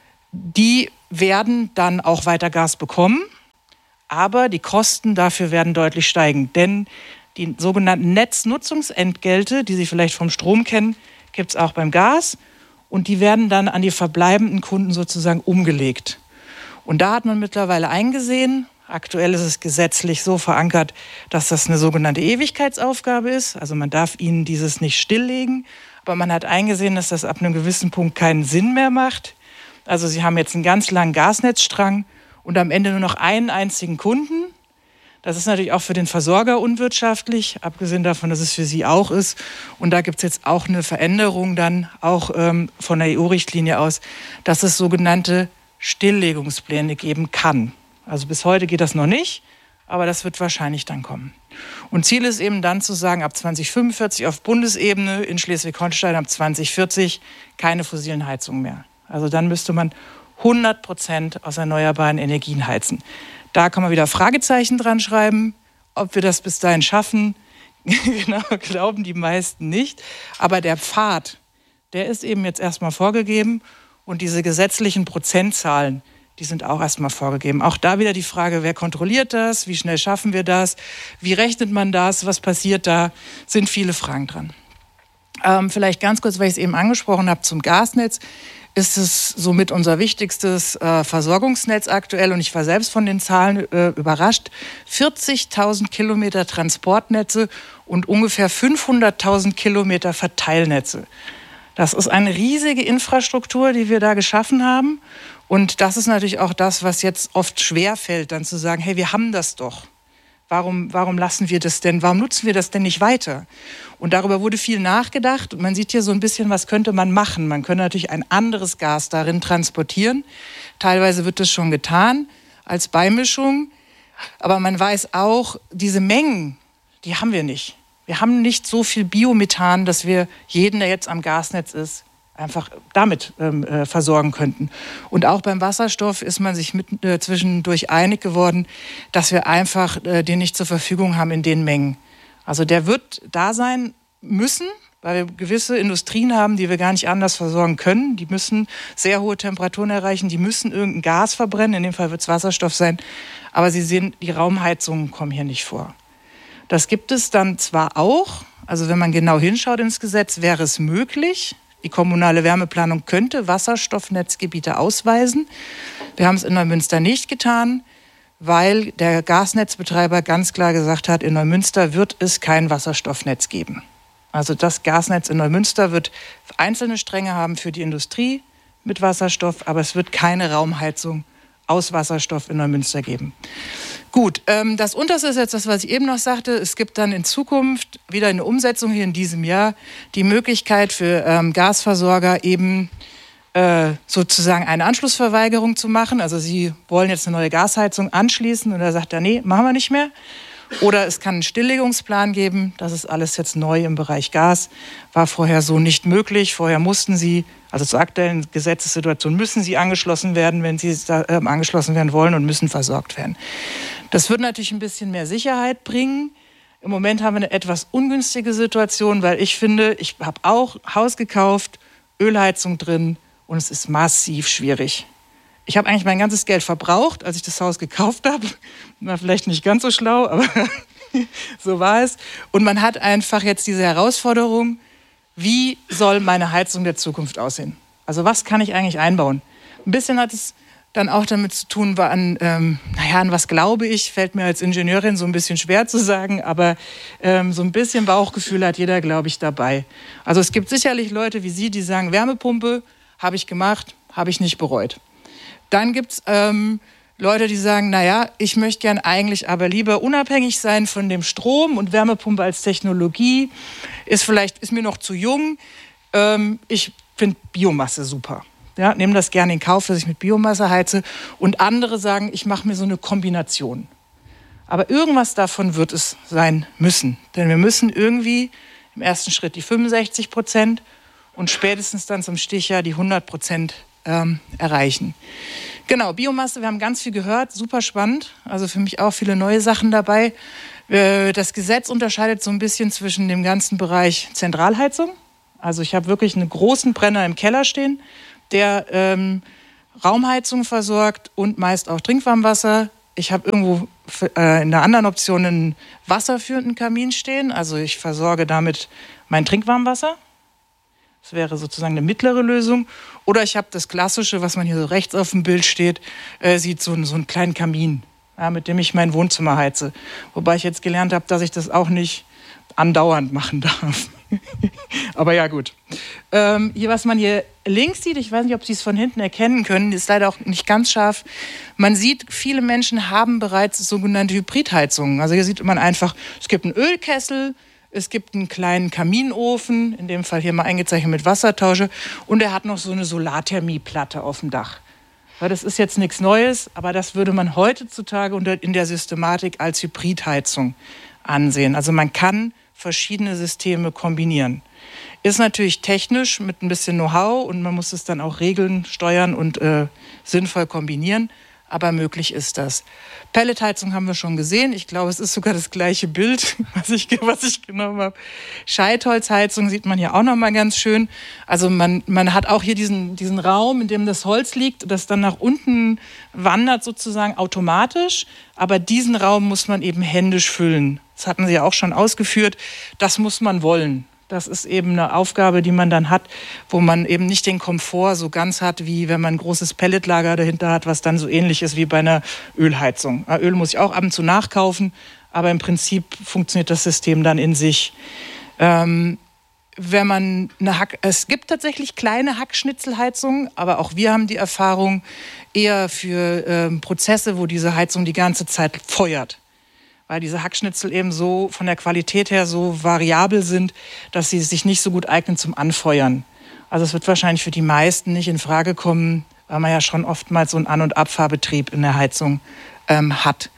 Die werden dann auch weiter Gas bekommen, aber die Kosten dafür werden deutlich steigen. Denn die sogenannten Netznutzungsentgelte, die Sie vielleicht vom Strom kennen, gibt es auch beim Gas. Und die werden dann an die verbleibenden Kunden sozusagen umgelegt. Und da hat man mittlerweile eingesehen, aktuell ist es gesetzlich so verankert, dass das eine sogenannte Ewigkeitsaufgabe ist. Also man darf ihnen dieses nicht stilllegen. Aber man hat eingesehen, dass das ab einem gewissen Punkt keinen Sinn mehr macht. Also sie haben jetzt einen ganz langen Gasnetzstrang und am Ende nur noch einen einzigen Kunden. Das ist natürlich auch für den Versorger unwirtschaftlich, abgesehen davon, dass es für sie auch ist. Und da gibt es jetzt auch eine Veränderung dann auch von der EU-Richtlinie aus, dass es sogenannte Stilllegungspläne geben kann. Also bis heute geht das noch nicht, aber das wird wahrscheinlich dann kommen. Und Ziel ist eben dann zu sagen, ab 2045 auf Bundesebene, in Schleswig-Holstein ab 2040 keine fossilen Heizungen mehr. Also dann müsste man 100% aus erneuerbaren Energien heizen. Da kann man wieder Fragezeichen dran schreiben, ob wir das bis dahin schaffen. Genau, glauben die meisten nicht. Aber der Pfad, der ist eben jetzt erstmal vorgegeben. Und diese gesetzlichen Prozentzahlen, die sind auch erstmal vorgegeben. Auch da wieder die Frage, wer kontrolliert das? Wie schnell schaffen wir das? Wie rechnet man das? Was passiert da? Sind viele Fragen dran. Vielleicht ganz kurz, weil ich es eben angesprochen habe, zum Gasnetz. Ist es somit unser wichtigstes Versorgungsnetz aktuell. Und ich war selbst von den Zahlen überrascht. 40.000 Kilometer Transportnetze und ungefähr 500.000 Kilometer Verteilnetze. Das ist eine riesige Infrastruktur, die wir da geschaffen haben. Und das ist natürlich auch das, was jetzt oft schwerfällt, dann zu sagen, hey, wir haben das doch. Warum lassen wir das denn? Warum nutzen wir das denn nicht weiter? Und darüber wurde viel nachgedacht. Und man sieht hier so ein bisschen, was könnte man machen. Man könnte natürlich ein anderes Gas darin transportieren. Teilweise wird das schon getan als Beimischung. Aber man weiß auch, diese Mengen, die haben wir nicht. Wir haben nicht so viel Biomethan, dass wir jeden, der jetzt am Gasnetz ist, einfach damit versorgen könnten. Und auch beim Wasserstoff ist man sich zwischendurch einig geworden, dass wir einfach den nicht zur Verfügung haben in den Mengen. Also der wird da sein müssen, weil wir gewisse Industrien haben, die wir gar nicht anders versorgen können. Die müssen sehr hohe Temperaturen erreichen, die müssen irgendein Gas verbrennen, in dem Fall wird es Wasserstoff sein. Aber Sie sehen, die Raumheizungen kommen hier nicht vor. Das gibt es dann zwar auch, also wenn man genau hinschaut ins Gesetz, wäre es möglich. Die kommunale Wärmeplanung könnte Wasserstoffnetzgebiete ausweisen. Wir haben es in Neumünster nicht getan, weil der Gasnetzbetreiber ganz klar gesagt hat, in Neumünster wird es kein Wasserstoffnetz geben. Also das Gasnetz in Neumünster wird einzelne Stränge haben für die Industrie mit Wasserstoff, aber es wird keine Raumheizung aus Wasserstoff in Neumünster geben. Gut, das Unterste ist jetzt das, was ich eben noch sagte. Es gibt dann in Zukunft wieder eine Umsetzung hier in diesem Jahr, die Möglichkeit für Gasversorger eben sozusagen eine Anschlussverweigerung zu machen. Also Sie wollen jetzt eine neue Gasheizung anschließen und da sagt er, nee, machen wir nicht mehr. Oder es kann einen Stilllegungsplan geben. Das ist alles jetzt neu im Bereich Gas. War vorher so nicht möglich. Vorher mussten Sie, also zur aktuellen Gesetzessituation, müssen Sie angeschlossen werden, wenn Sie angeschlossen werden wollen und müssen versorgt werden. Das wird natürlich ein bisschen mehr Sicherheit bringen. Im Moment haben wir eine etwas ungünstige Situation, weil ich finde, ich habe auch Haus gekauft, Ölheizung drin und es ist massiv schwierig. Ich habe eigentlich mein ganzes Geld verbraucht, als ich das Haus gekauft habe. War vielleicht nicht ganz so schlau, aber so war es. Und man hat einfach jetzt diese Herausforderung, wie soll meine Heizung der Zukunft aussehen? Also was kann ich eigentlich einbauen? Ein bisschen hat es dann auch damit zu tun, an was glaube ich, fällt mir als Ingenieurin so ein bisschen schwer zu sagen, aber so ein bisschen Bauchgefühl hat jeder, glaube ich, dabei. Also es gibt sicherlich Leute wie Sie, die sagen, Wärmepumpe habe ich gemacht, habe ich nicht bereut. Dann gibt es Leute, die sagen, naja, ich möchte gern eigentlich aber lieber unabhängig sein von dem Strom und Wärmepumpe als Technologie ist mir noch zu jung. Ich finde Biomasse super. Ja, nehme das gerne in Kauf, dass ich mit Biomasse heize. Und andere sagen, ich mache mir so eine Kombination. Aber irgendwas davon wird es sein müssen. Denn wir müssen irgendwie im ersten Schritt die 65% und spätestens dann zum Stichjahr die 100% erreichen. Genau, Biomasse, wir haben ganz viel gehört, super spannend. Also für mich auch viele neue Sachen dabei. Das Gesetz unterscheidet so ein bisschen zwischen dem ganzen Bereich Zentralheizung. Also ich habe wirklich einen großen Brenner im Keller stehen, der Raumheizung versorgt und meist auch Trinkwarmwasser. Ich habe irgendwo in einer anderen Option einen wasserführenden Kamin stehen. Also ich versorge damit mein Trinkwarmwasser. Das wäre sozusagen eine mittlere Lösung. Oder ich habe das Klassische, was man hier so rechts auf dem Bild sieht, so einen kleinen Kamin, ja, mit dem ich mein Wohnzimmer heize. Wobei ich jetzt gelernt habe, dass ich das auch nicht andauernd machen darf. Aber ja, gut. Hier, was man hier links sieht, ich weiß nicht, ob Sie es von hinten erkennen können, ist leider auch nicht ganz scharf. Man sieht, viele Menschen haben bereits sogenannte Hybridheizungen. Also hier sieht man einfach, es gibt einen Ölkessel, es gibt einen kleinen Kaminofen, in dem Fall hier mal eingezeichnet mit Wassertausche, und er hat noch so eine Solarthermieplatte auf dem Dach. Weil das ist jetzt nichts Neues, aber das würde man heutzutage in der Systematik als Hybridheizung ansehen. Also man kann verschiedene Systeme kombinieren. Ist natürlich technisch mit ein bisschen Know-how und man muss es dann auch regeln, steuern und sinnvoll kombinieren. Aber möglich ist das. Pelletheizung haben wir schon gesehen. Ich glaube, es ist sogar das gleiche Bild, was ich genommen habe. Scheitholzheizung sieht man hier auch noch mal ganz schön. Also man hat auch hier diesen Raum, in dem das Holz liegt, das dann nach unten wandert sozusagen automatisch. Aber diesen Raum muss man eben händisch füllen. Das hatten Sie ja auch schon ausgeführt. Das muss man wollen. Das ist eben eine Aufgabe, die man dann hat, wo man eben nicht den Komfort so ganz hat, wie wenn man ein großes Pelletlager dahinter hat, was dann so ähnlich ist wie bei einer Ölheizung. Öl muss ich auch ab und zu nachkaufen, aber im Prinzip funktioniert das System dann in sich. Es gibt tatsächlich kleine Hackschnitzelheizungen, aber auch wir haben die Erfahrung eher für Prozesse, wo diese Heizung die ganze Zeit feuert. Weil diese Hackschnitzel eben so von der Qualität her so variabel sind, dass sie sich nicht so gut eignen zum Anfeuern. Also es wird wahrscheinlich für die meisten nicht in Frage kommen, weil man ja schon oftmals so einen An- und Abfahrbetrieb in der Heizung hat.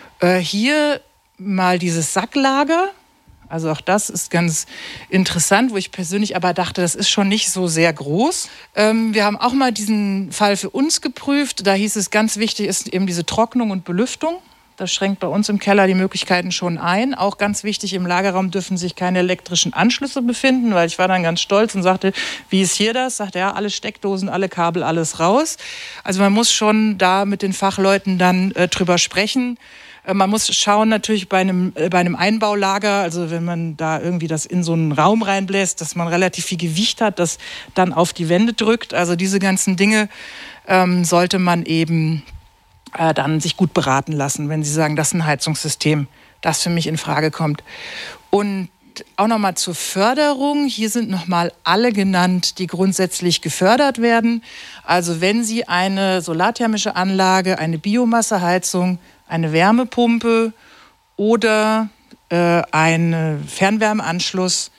Hier mal dieses Sacklager. Also auch das ist ganz interessant, wo ich persönlich aber dachte, das ist schon nicht so sehr groß. Wir haben auch mal diesen Fall für uns geprüft. Da hieß es, ganz wichtig ist eben diese Trocknung und Belüftung. Das schränkt bei uns im Keller die Möglichkeiten schon ein. Auch ganz wichtig, im Lagerraum dürfen sich keine elektrischen Anschlüsse befinden, weil ich war dann ganz stolz und sagte, wie ist hier das? Sagte, ja, alle Steckdosen, alle Kabel, alles raus. Also man muss schon da mit den Fachleuten dann drüber sprechen. Man muss schauen natürlich bei einem Einbaulager, also wenn man da irgendwie das in so einen Raum reinbläst, dass man relativ viel Gewicht hat, das dann auf die Wände drückt. Also diese ganzen Dinge sollte man eben dann sich gut beraten lassen, wenn Sie sagen, das ist ein Heizungssystem, das für mich in Frage kommt. Und auch nochmal zur Förderung. Hier sind nochmal alle genannt, die grundsätzlich gefördert werden. Also wenn Sie eine solarthermische Anlage, eine Biomasseheizung, eine Wärmepumpe oder einen Fernwärmeanschluss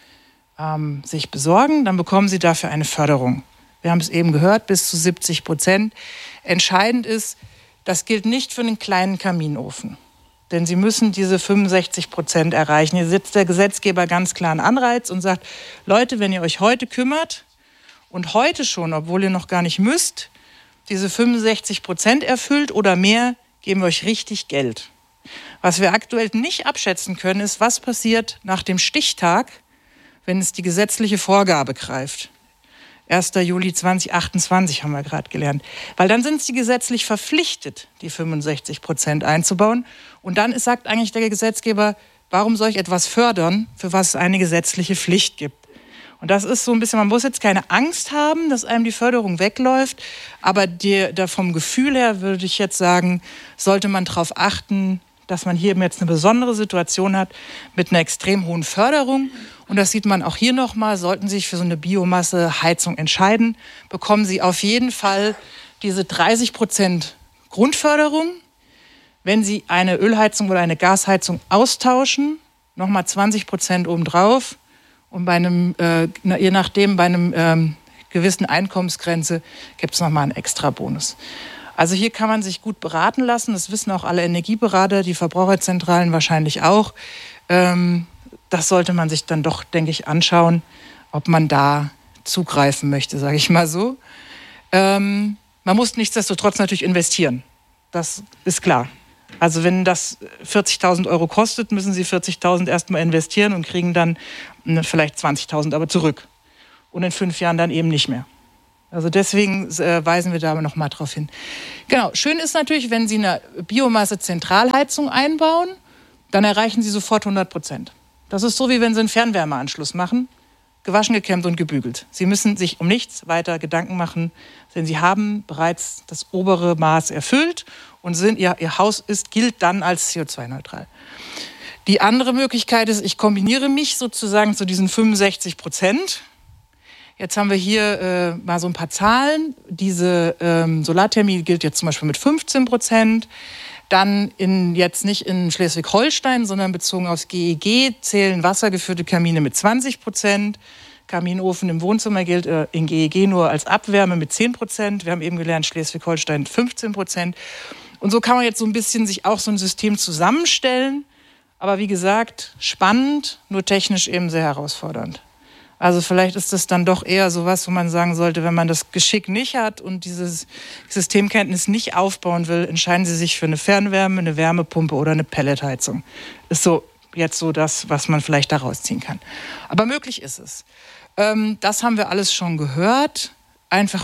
sich besorgen, dann bekommen Sie dafür eine Förderung. Wir haben es eben gehört, bis zu 70%. Entscheidend ist, das gilt nicht für einen kleinen Kaminofen, denn Sie müssen diese 65% erreichen. Hier setzt der Gesetzgeber ganz klar einen Anreiz und sagt, Leute, wenn ihr euch heute kümmert und heute schon, obwohl ihr noch gar nicht müsst, diese 65% erfüllt oder mehr, geben wir euch richtig Geld. Was wir aktuell nicht abschätzen können, ist, was passiert nach dem Stichtag, wenn es die gesetzliche Vorgabe greift. 1. Juli 2028 haben wir gerade gelernt. Weil dann sind sie gesetzlich verpflichtet, die 65% einzubauen. Und dann sagt eigentlich der Gesetzgeber, warum soll ich etwas fördern, für was es eine gesetzliche Pflicht gibt? Und das ist so ein bisschen, man muss jetzt keine Angst haben, dass einem die Förderung wegläuft. Aber vom Gefühl her würde ich jetzt sagen, sollte man darauf achten, dass man hier jetzt eine besondere Situation hat mit einer extrem hohen Förderung. Und das sieht man auch hier nochmal, sollten Sie sich für so eine Biomasseheizung entscheiden, bekommen Sie auf jeden Fall diese 30% Grundförderung. Wenn Sie eine Ölheizung oder eine Gasheizung austauschen, nochmal 20% obendrauf. Und bei einem, je nachdem, bei einem gewissen Einkommensgrenze gibt es nochmal einen extra Bonus. Also hier kann man sich gut beraten lassen. Das wissen auch alle Energieberater, die Verbraucherzentralen wahrscheinlich auch. Das sollte man sich dann doch, denke ich, anschauen, ob man da zugreifen möchte, sage ich mal so. Man muss nichtsdestotrotz natürlich investieren. Das ist klar. Also wenn das 40.000 Euro kostet, müssen Sie 40.000 erstmal investieren und kriegen dann vielleicht 20.000 aber zurück. Und in 5 Jahren dann eben nicht mehr. Also deswegen weisen wir da noch mal drauf hin. Genau, schön ist natürlich, wenn Sie eine Biomasse-Zentralheizung einbauen, dann erreichen Sie sofort 100%. Das ist so, wie wenn Sie einen Fernwärmeanschluss machen, gewaschen, gekämmt und gebügelt. Sie müssen sich um nichts weiter Gedanken machen, denn Sie haben bereits das obere Maß erfüllt und Ihr Haus gilt dann als CO2-neutral. Die andere Möglichkeit ist, ich kombiniere mich sozusagen zu diesen 65%. Jetzt haben wir hier mal so ein paar Zahlen. Diese Solarthermie gilt jetzt zum Beispiel mit 15%. Dann jetzt nicht in Schleswig-Holstein, sondern bezogen aufs GEG zählen wassergeführte Kamine mit 20%. Kaminofen im Wohnzimmer gilt in GEG nur als Abwärme mit 10%. Wir haben eben gelernt, Schleswig-Holstein 15%. Und so kann man jetzt so ein bisschen sich auch so ein System zusammenstellen. Aber wie gesagt, spannend, nur technisch eben sehr herausfordernd. Also vielleicht ist das dann doch eher sowas, wo man sagen sollte, wenn man das Geschick nicht hat und diese Systemkenntnis nicht aufbauen will, entscheiden Sie sich für eine Fernwärme, eine Wärmepumpe oder eine Pelletheizung. Ist so jetzt so das, was man vielleicht da rausziehen kann. Aber möglich ist es. Das haben wir alles schon gehört. Einfach,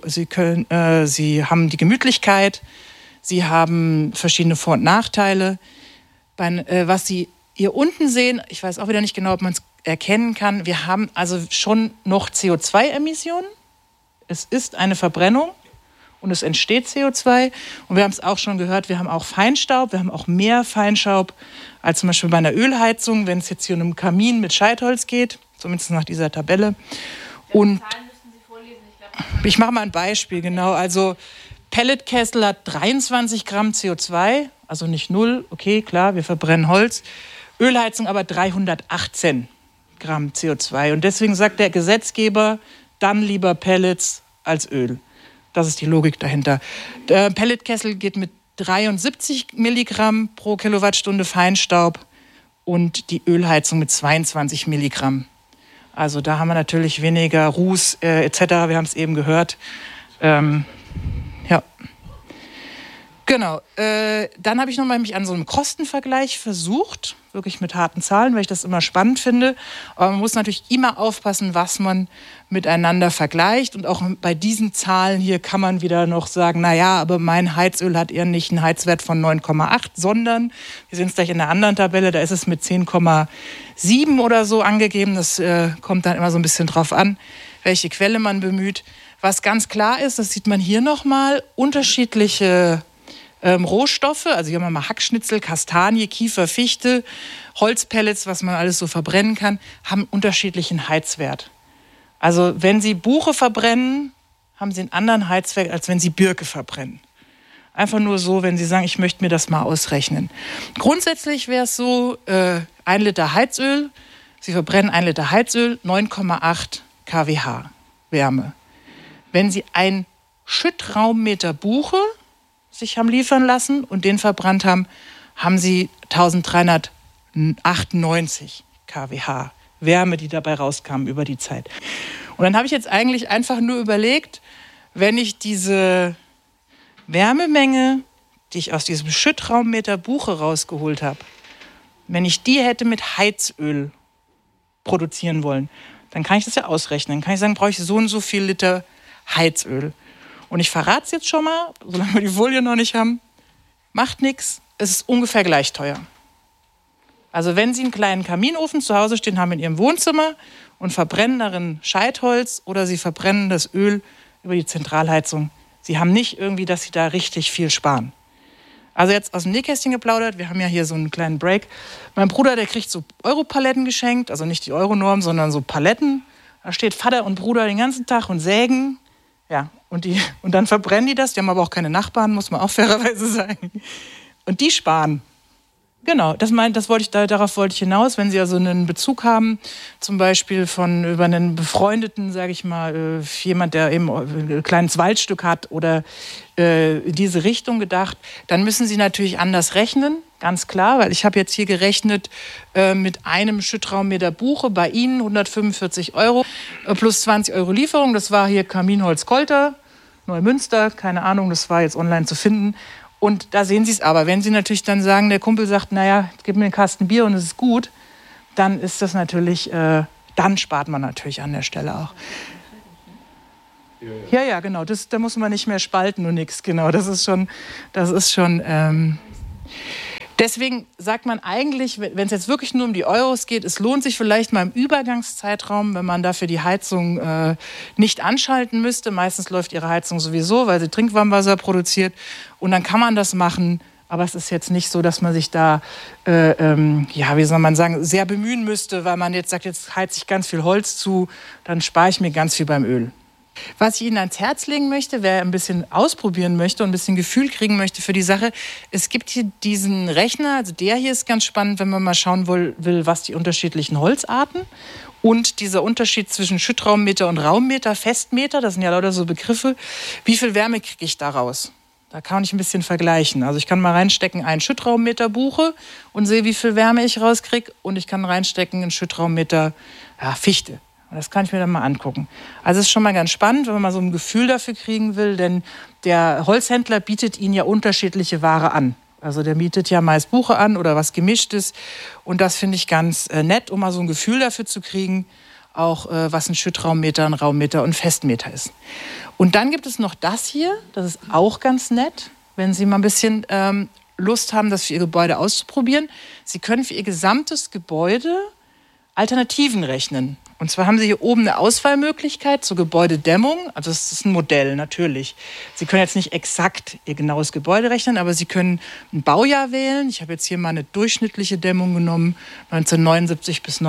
Sie haben die Gemütlichkeit, Sie haben verschiedene Vor- und Nachteile. Was Sie hier unten sehen, ich weiß auch wieder nicht genau, ob man es erkennen kann, wir haben also schon noch CO2-Emissionen. Es ist eine Verbrennung und es entsteht CO2. Und wir haben es auch schon gehört, wir haben auch Feinstaub. Wir haben auch mehr Feinstaub als zum Beispiel bei einer Ölheizung, wenn es jetzt hier um einen Kamin mit Scheitholz geht, zumindest nach dieser Tabelle. Und ich mache mal ein Beispiel, genau. Also Pelletkessel hat 23 Gramm CO2, also nicht 0, okay, klar, wir verbrennen Holz. Ölheizung aber 318 Gramm CO2. Und deswegen sagt der Gesetzgeber, dann lieber Pellets als Öl. Das ist die Logik dahinter. Der Pelletkessel geht mit 73 Milligramm pro Kilowattstunde Feinstaub und die Ölheizung mit 22 Milligramm. Also da haben wir natürlich weniger Ruß etc. Wir haben es eben gehört. Ja. Genau. Dann habe ich nochmal mich an so einem Kostenvergleich versucht, wirklich mit harten Zahlen, weil ich das immer spannend finde. Aber man muss natürlich immer aufpassen, was man miteinander vergleicht. Und auch bei diesen Zahlen hier kann man wieder noch sagen, naja, aber mein Heizöl hat eher nicht einen Heizwert von 9,8, sondern, wir sehen es gleich in der anderen Tabelle, da ist es mit 10,7 oder so angegeben. Das kommt dann immer so ein bisschen drauf an, welche Quelle man bemüht. Was ganz klar ist, das sieht man hier nochmal, unterschiedliche Rohstoffe, also hier haben wir mal Hackschnitzel, Kastanie, Kiefer, Fichte, Holzpellets, was man alles so verbrennen kann, haben unterschiedlichen Heizwert. Also wenn Sie Buche verbrennen, haben Sie einen anderen Heizwert, als wenn Sie Birke verbrennen. Einfach nur so, wenn Sie sagen, ich möchte mir das mal ausrechnen. Grundsätzlich wäre es so, 1 Liter Heizöl, Sie verbrennen 1 Liter Heizöl, 9,8 kWh Wärme. Wenn Sie einen Schüttraummeter Buche sich haben liefern lassen und den verbrannt haben, haben Sie 1398 kWh Wärme, die dabei rauskam über die Zeit. Und dann habe ich jetzt eigentlich einfach nur überlegt, wenn ich diese Wärmemenge, die ich aus diesem Schüttraummeter Buche rausgeholt habe, wenn ich die hätte mit Heizöl produzieren wollen, dann kann ich das ja ausrechnen. Dann kann ich sagen, brauche ich so und so viel Liter Heizöl. Und ich verrate es jetzt schon mal, solange wir die Folie noch nicht haben, macht nichts, es ist ungefähr gleich teuer. Also wenn Sie einen kleinen Kaminofen zu Hause stehen haben in Ihrem Wohnzimmer und verbrennen darin Scheitholz oder Sie verbrennen das Öl über die Zentralheizung, Sie haben nicht irgendwie, dass Sie da richtig viel sparen. Also jetzt aus dem Nähkästchen geplaudert, wir haben ja hier so einen kleinen Break. Mein Bruder, der kriegt so Europaletten geschenkt, also nicht die Euronorm, sondern so Paletten. Da steht Vater und Bruder den ganzen Tag und sägen. Ja, und dann verbrennen die das. Die haben aber auch keine Nachbarn, muss man auch fairerweise sagen. Und die sparen. Genau, darauf wollte ich hinaus. Wenn Sie also einen Bezug haben, zum Beispiel über einen befreundeten, sage ich mal, jemand, der eben ein kleines Waldstück hat oder in diese Richtung gedacht, dann müssen Sie natürlich anders rechnen, ganz klar, weil ich habe jetzt hier gerechnet mit einem Schüttraummeter Buche bei Ihnen 145 € plus 20 € Lieferung. Das war hier Kaminholz Kolter. Neumünster, keine Ahnung, das war jetzt online zu finden. Und da sehen Sie es aber. Wenn Sie natürlich dann sagen, der Kumpel sagt, naja, gib mir einen Kasten Bier und es ist gut, dann ist das natürlich, dann spart man natürlich an der Stelle auch. Ja, genau. Da muss man nicht mehr spalten und nichts. Genau, das ist schon. Deswegen sagt man eigentlich, wenn es jetzt wirklich nur um die Euros geht, es lohnt sich vielleicht mal im Übergangszeitraum, wenn man dafür die Heizung nicht anschalten müsste. Meistens läuft Ihre Heizung sowieso, weil sie Trinkwarmwasser produziert. Und dann kann man das machen. Aber es ist jetzt nicht so, dass man sich da, wie soll man sagen, sehr bemühen müsste, weil man jetzt sagt, jetzt heize ich ganz viel Holz zu, dann spare ich mir ganz viel beim Öl. Was ich Ihnen ans Herz legen möchte, wer ein bisschen ausprobieren möchte und ein bisschen Gefühl kriegen möchte für die Sache, es gibt hier diesen Rechner, also der hier ist ganz spannend, wenn man mal schauen will, was die unterschiedlichen Holzarten und dieser Unterschied zwischen Schüttraummeter und Raummeter, Festmeter, das sind ja lauter so Begriffe, wie viel Wärme kriege ich da raus? Da kann ich ein bisschen vergleichen. Also ich kann mal reinstecken, einen Schüttraummeter Buche und sehe, wie viel Wärme ich rauskriege und ich kann reinstecken, einen Schüttraummeter Fichte. Das kann ich mir dann mal angucken. Also es ist schon mal ganz spannend, wenn man mal so ein Gefühl dafür kriegen will, denn der Holzhändler bietet Ihnen ja unterschiedliche Ware an. Also der bietet ja meist Buche an oder was Gemischtes. Und das finde ich ganz nett, um mal so ein Gefühl dafür zu kriegen, auch was ein Schüttraummeter, ein Raummeter und Festmeter ist. Und dann gibt es noch das hier, das ist auch ganz nett, wenn Sie mal ein bisschen Lust haben, das für Ihr Gebäude auszuprobieren. Sie können für Ihr gesamtes Gebäude Alternativen rechnen. Und zwar haben Sie hier oben eine Auswahlmöglichkeit zur Gebäudedämmung. Also das ist ein Modell, natürlich. Sie können jetzt nicht exakt Ihr genaues Gebäude rechnen, aber Sie können ein Baujahr wählen. Ich habe jetzt hier mal eine durchschnittliche Dämmung genommen, 1979 bis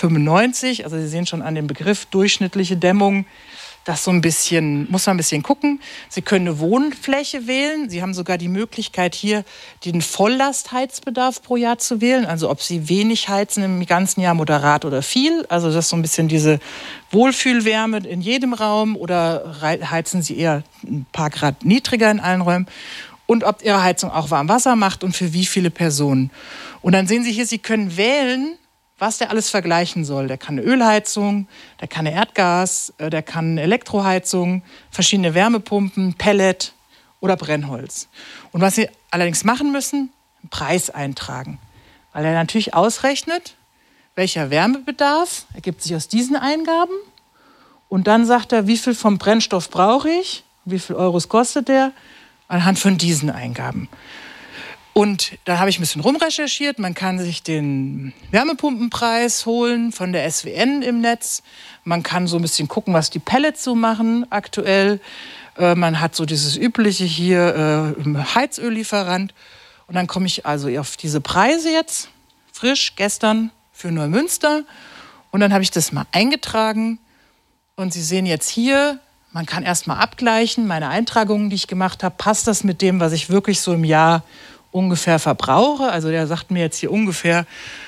1995. Also Sie sehen schon an dem Begriff durchschnittliche Dämmung, das so ein bisschen, muss man ein bisschen gucken. Sie können eine Wohnfläche wählen. Sie haben sogar die Möglichkeit, hier den Volllastheizbedarf pro Jahr zu wählen. Also ob Sie wenig heizen im ganzen Jahr, moderat oder viel. Also das ist so ein bisschen diese Wohlfühlwärme in jedem Raum oder heizen Sie eher ein paar Grad niedriger in allen Räumen. Und ob Ihre Heizung auch warm Wasser macht und für wie viele Personen. Und dann sehen Sie hier, Sie können wählen, was der alles vergleichen soll. Der kann eine Ölheizung, der kann eine Erdgas, der kann eine Elektroheizung, verschiedene Wärmepumpen, Pellet oder Brennholz. Und was Sie allerdings machen müssen, einen Preis eintragen. Weil er natürlich ausrechnet, welcher Wärmebedarf ergibt sich aus diesen Eingaben. Und dann sagt er, wie viel vom Brennstoff brauche ich, wie viel Euros kostet der, anhand von diesen Eingaben. Und da habe ich ein bisschen rumrecherchiert. Man kann sich den Wärmepumpenpreis holen von der SWN im Netz. Man kann so ein bisschen gucken, was die Pellets so machen aktuell. Man hat so dieses übliche hier Heizöllieferant. Und dann komme ich also auf diese Preise jetzt, frisch, gestern für Neumünster. Und dann habe ich das mal eingetragen. Und Sie sehen jetzt hier, man kann erst mal abgleichen, meine Eintragungen, die ich gemacht habe, passt das mit dem, was ich wirklich so im Jahr ungefähr verbrauche. Also der sagt mir jetzt hier ungefähr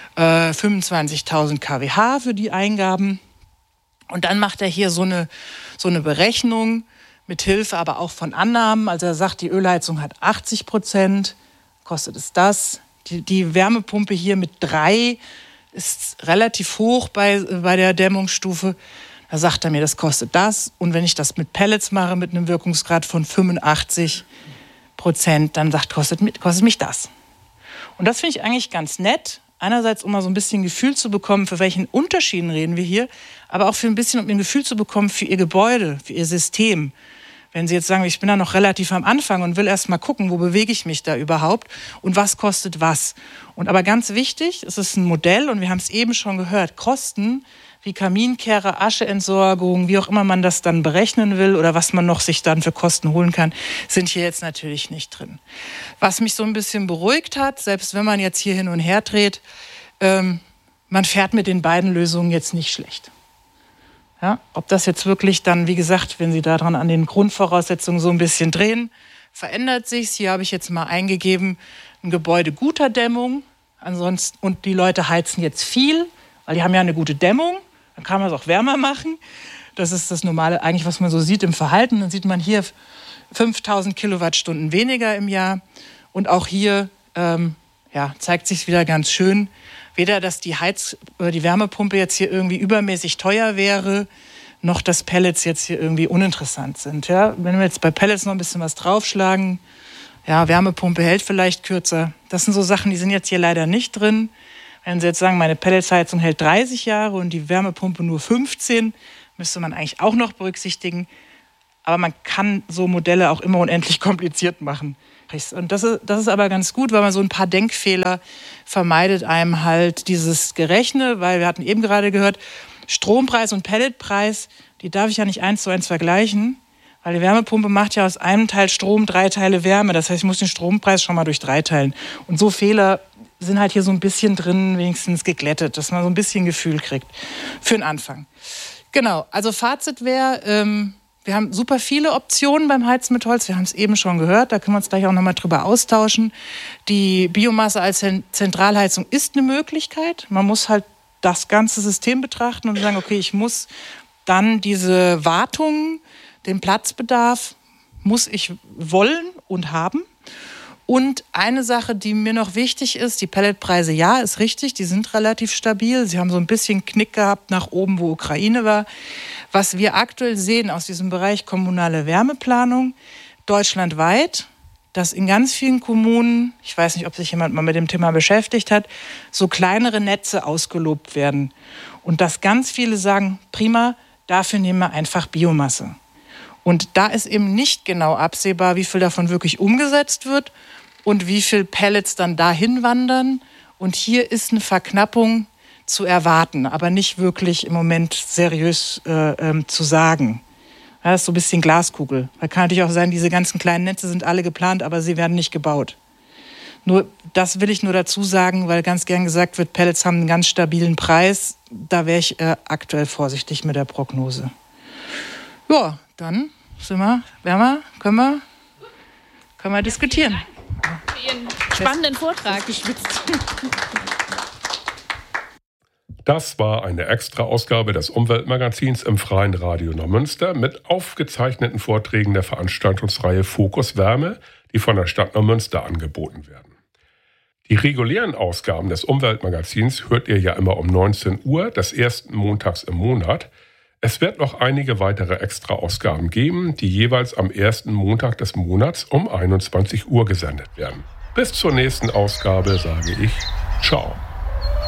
25.000 kWh für die Eingaben. Und dann macht er hier so eine Berechnung mit Hilfe aber auch von Annahmen. Also er sagt, die Ölheizung hat 80%, kostet es das. Die Wärmepumpe hier mit 3 ist relativ hoch bei der Dämmungsstufe. Da sagt er mir, das kostet das. Und wenn ich das mit Pellets mache, mit einem Wirkungsgrad von 85%, dann sagt, kostet mich das. Und das finde ich eigentlich ganz nett. Einerseits, um mal so ein bisschen Gefühl zu bekommen, für welchen Unterschieden reden wir hier, aber auch für ein bisschen, um ein Gefühl zu bekommen für Ihr Gebäude, für Ihr System. Wenn Sie jetzt sagen, ich bin da noch relativ am Anfang und will erst mal gucken, wo bewege ich mich da überhaupt und was kostet was. Und aber ganz wichtig, es ist ein Modell und wir haben es eben schon gehört, Kosten wie Kaminkehrer, Ascheentsorgung, wie auch immer man das dann berechnen will oder was man noch sich dann für Kosten holen kann, sind hier jetzt natürlich nicht drin. Was mich so ein bisschen beruhigt hat, selbst wenn man jetzt hier hin und her dreht, man fährt mit den beiden Lösungen jetzt nicht schlecht. Ja, ob das jetzt wirklich dann, wie gesagt, wenn Sie daran an den Grundvoraussetzungen so ein bisschen drehen, verändert sich's. Hier habe ich jetzt mal eingegeben, ein Gebäude guter Dämmung, ansonsten, und die Leute heizen jetzt viel, weil die haben ja eine gute Dämmung. Dann kann man es auch wärmer machen. Das ist das Normale, eigentlich, was man so sieht im Verhalten. Dann sieht man hier 5000 Kilowattstunden weniger im Jahr. Und auch hier zeigt sich wieder ganz schön, weder, dass die Wärmepumpe jetzt hier irgendwie übermäßig teuer wäre, noch, dass Pellets jetzt hier irgendwie uninteressant sind. Ja? Wenn wir jetzt bei Pellets noch ein bisschen was draufschlagen, ja, Wärmepumpe hält vielleicht kürzer. Das sind so Sachen, die sind jetzt hier leider nicht drin. Wenn Sie jetzt sagen, meine Pelletsheizung hält 30 Jahre und die Wärmepumpe nur 15, müsste man eigentlich auch noch berücksichtigen. Aber man kann so Modelle auch immer unendlich kompliziert machen. Und das ist aber ganz gut, weil man so ein paar Denkfehler vermeidet einem halt dieses Gerechne, weil wir hatten eben gerade gehört, Strompreis und Pelletpreis, die darf ich ja nicht 1:1 vergleichen, weil die Wärmepumpe macht ja aus einem Teil Strom 3 Teile Wärme. Das heißt, ich muss den Strompreis schon mal durch 3 teilen. Und so Fehler sind halt hier so ein bisschen drin, wenigstens geglättet, dass man so ein bisschen Gefühl kriegt für den Anfang. Genau, also Fazit wäre, wir haben super viele Optionen beim Heizen mit Holz. Wir haben es eben schon gehört, da können wir uns gleich auch nochmal drüber austauschen. Die Biomasse als Zentralheizung ist eine Möglichkeit. Man muss halt das ganze System betrachten und sagen, okay, ich muss dann diese Wartung, den Platzbedarf, muss ich wollen und haben. Und eine Sache, die mir noch wichtig ist, die Pelletpreise, ja, ist richtig, die sind relativ stabil. Sie haben so ein bisschen Knick gehabt nach oben, wo Ukraine war. Was wir aktuell sehen aus diesem Bereich kommunale Wärmeplanung, deutschlandweit, dass in ganz vielen Kommunen, ich weiß nicht, ob sich jemand mal mit dem Thema beschäftigt hat, so kleinere Netze ausgelobt werden. Und dass ganz viele sagen, prima, dafür nehmen wir einfach Biomasse. Und da ist eben nicht genau absehbar, wie viel davon wirklich umgesetzt wird und wie viel Pellets dann dahin wandern. Und hier ist eine Verknappung zu erwarten, aber nicht wirklich im Moment seriös zu sagen. Ja, das ist so ein bisschen Glaskugel. Da kann natürlich auch sein, diese ganzen kleinen Netze sind alle geplant, aber sie werden nicht gebaut. Nur, das will ich nur dazu sagen, weil ganz gern gesagt wird, Pellets haben einen ganz stabilen Preis. Da wäre ich aktuell vorsichtig mit der Prognose. Ja, dann sind wir, können wir diskutieren. Für Ihren spannenden Vortrag. Das war eine Extra-Ausgabe des Umweltmagazins im Freien Radio Neumünster mit aufgezeichneten Vorträgen der Veranstaltungsreihe Fokus Wärme, die von der Stadt Neumünster angeboten werden. Die regulären Ausgaben des Umweltmagazins hört ihr ja immer um 19 Uhr, des ersten Montags im Monat. Es wird noch einige weitere Extra-Ausgaben geben, die jeweils am ersten Montag des Monats um 21 Uhr gesendet werden. Bis zur nächsten Ausgabe sage ich Ciao.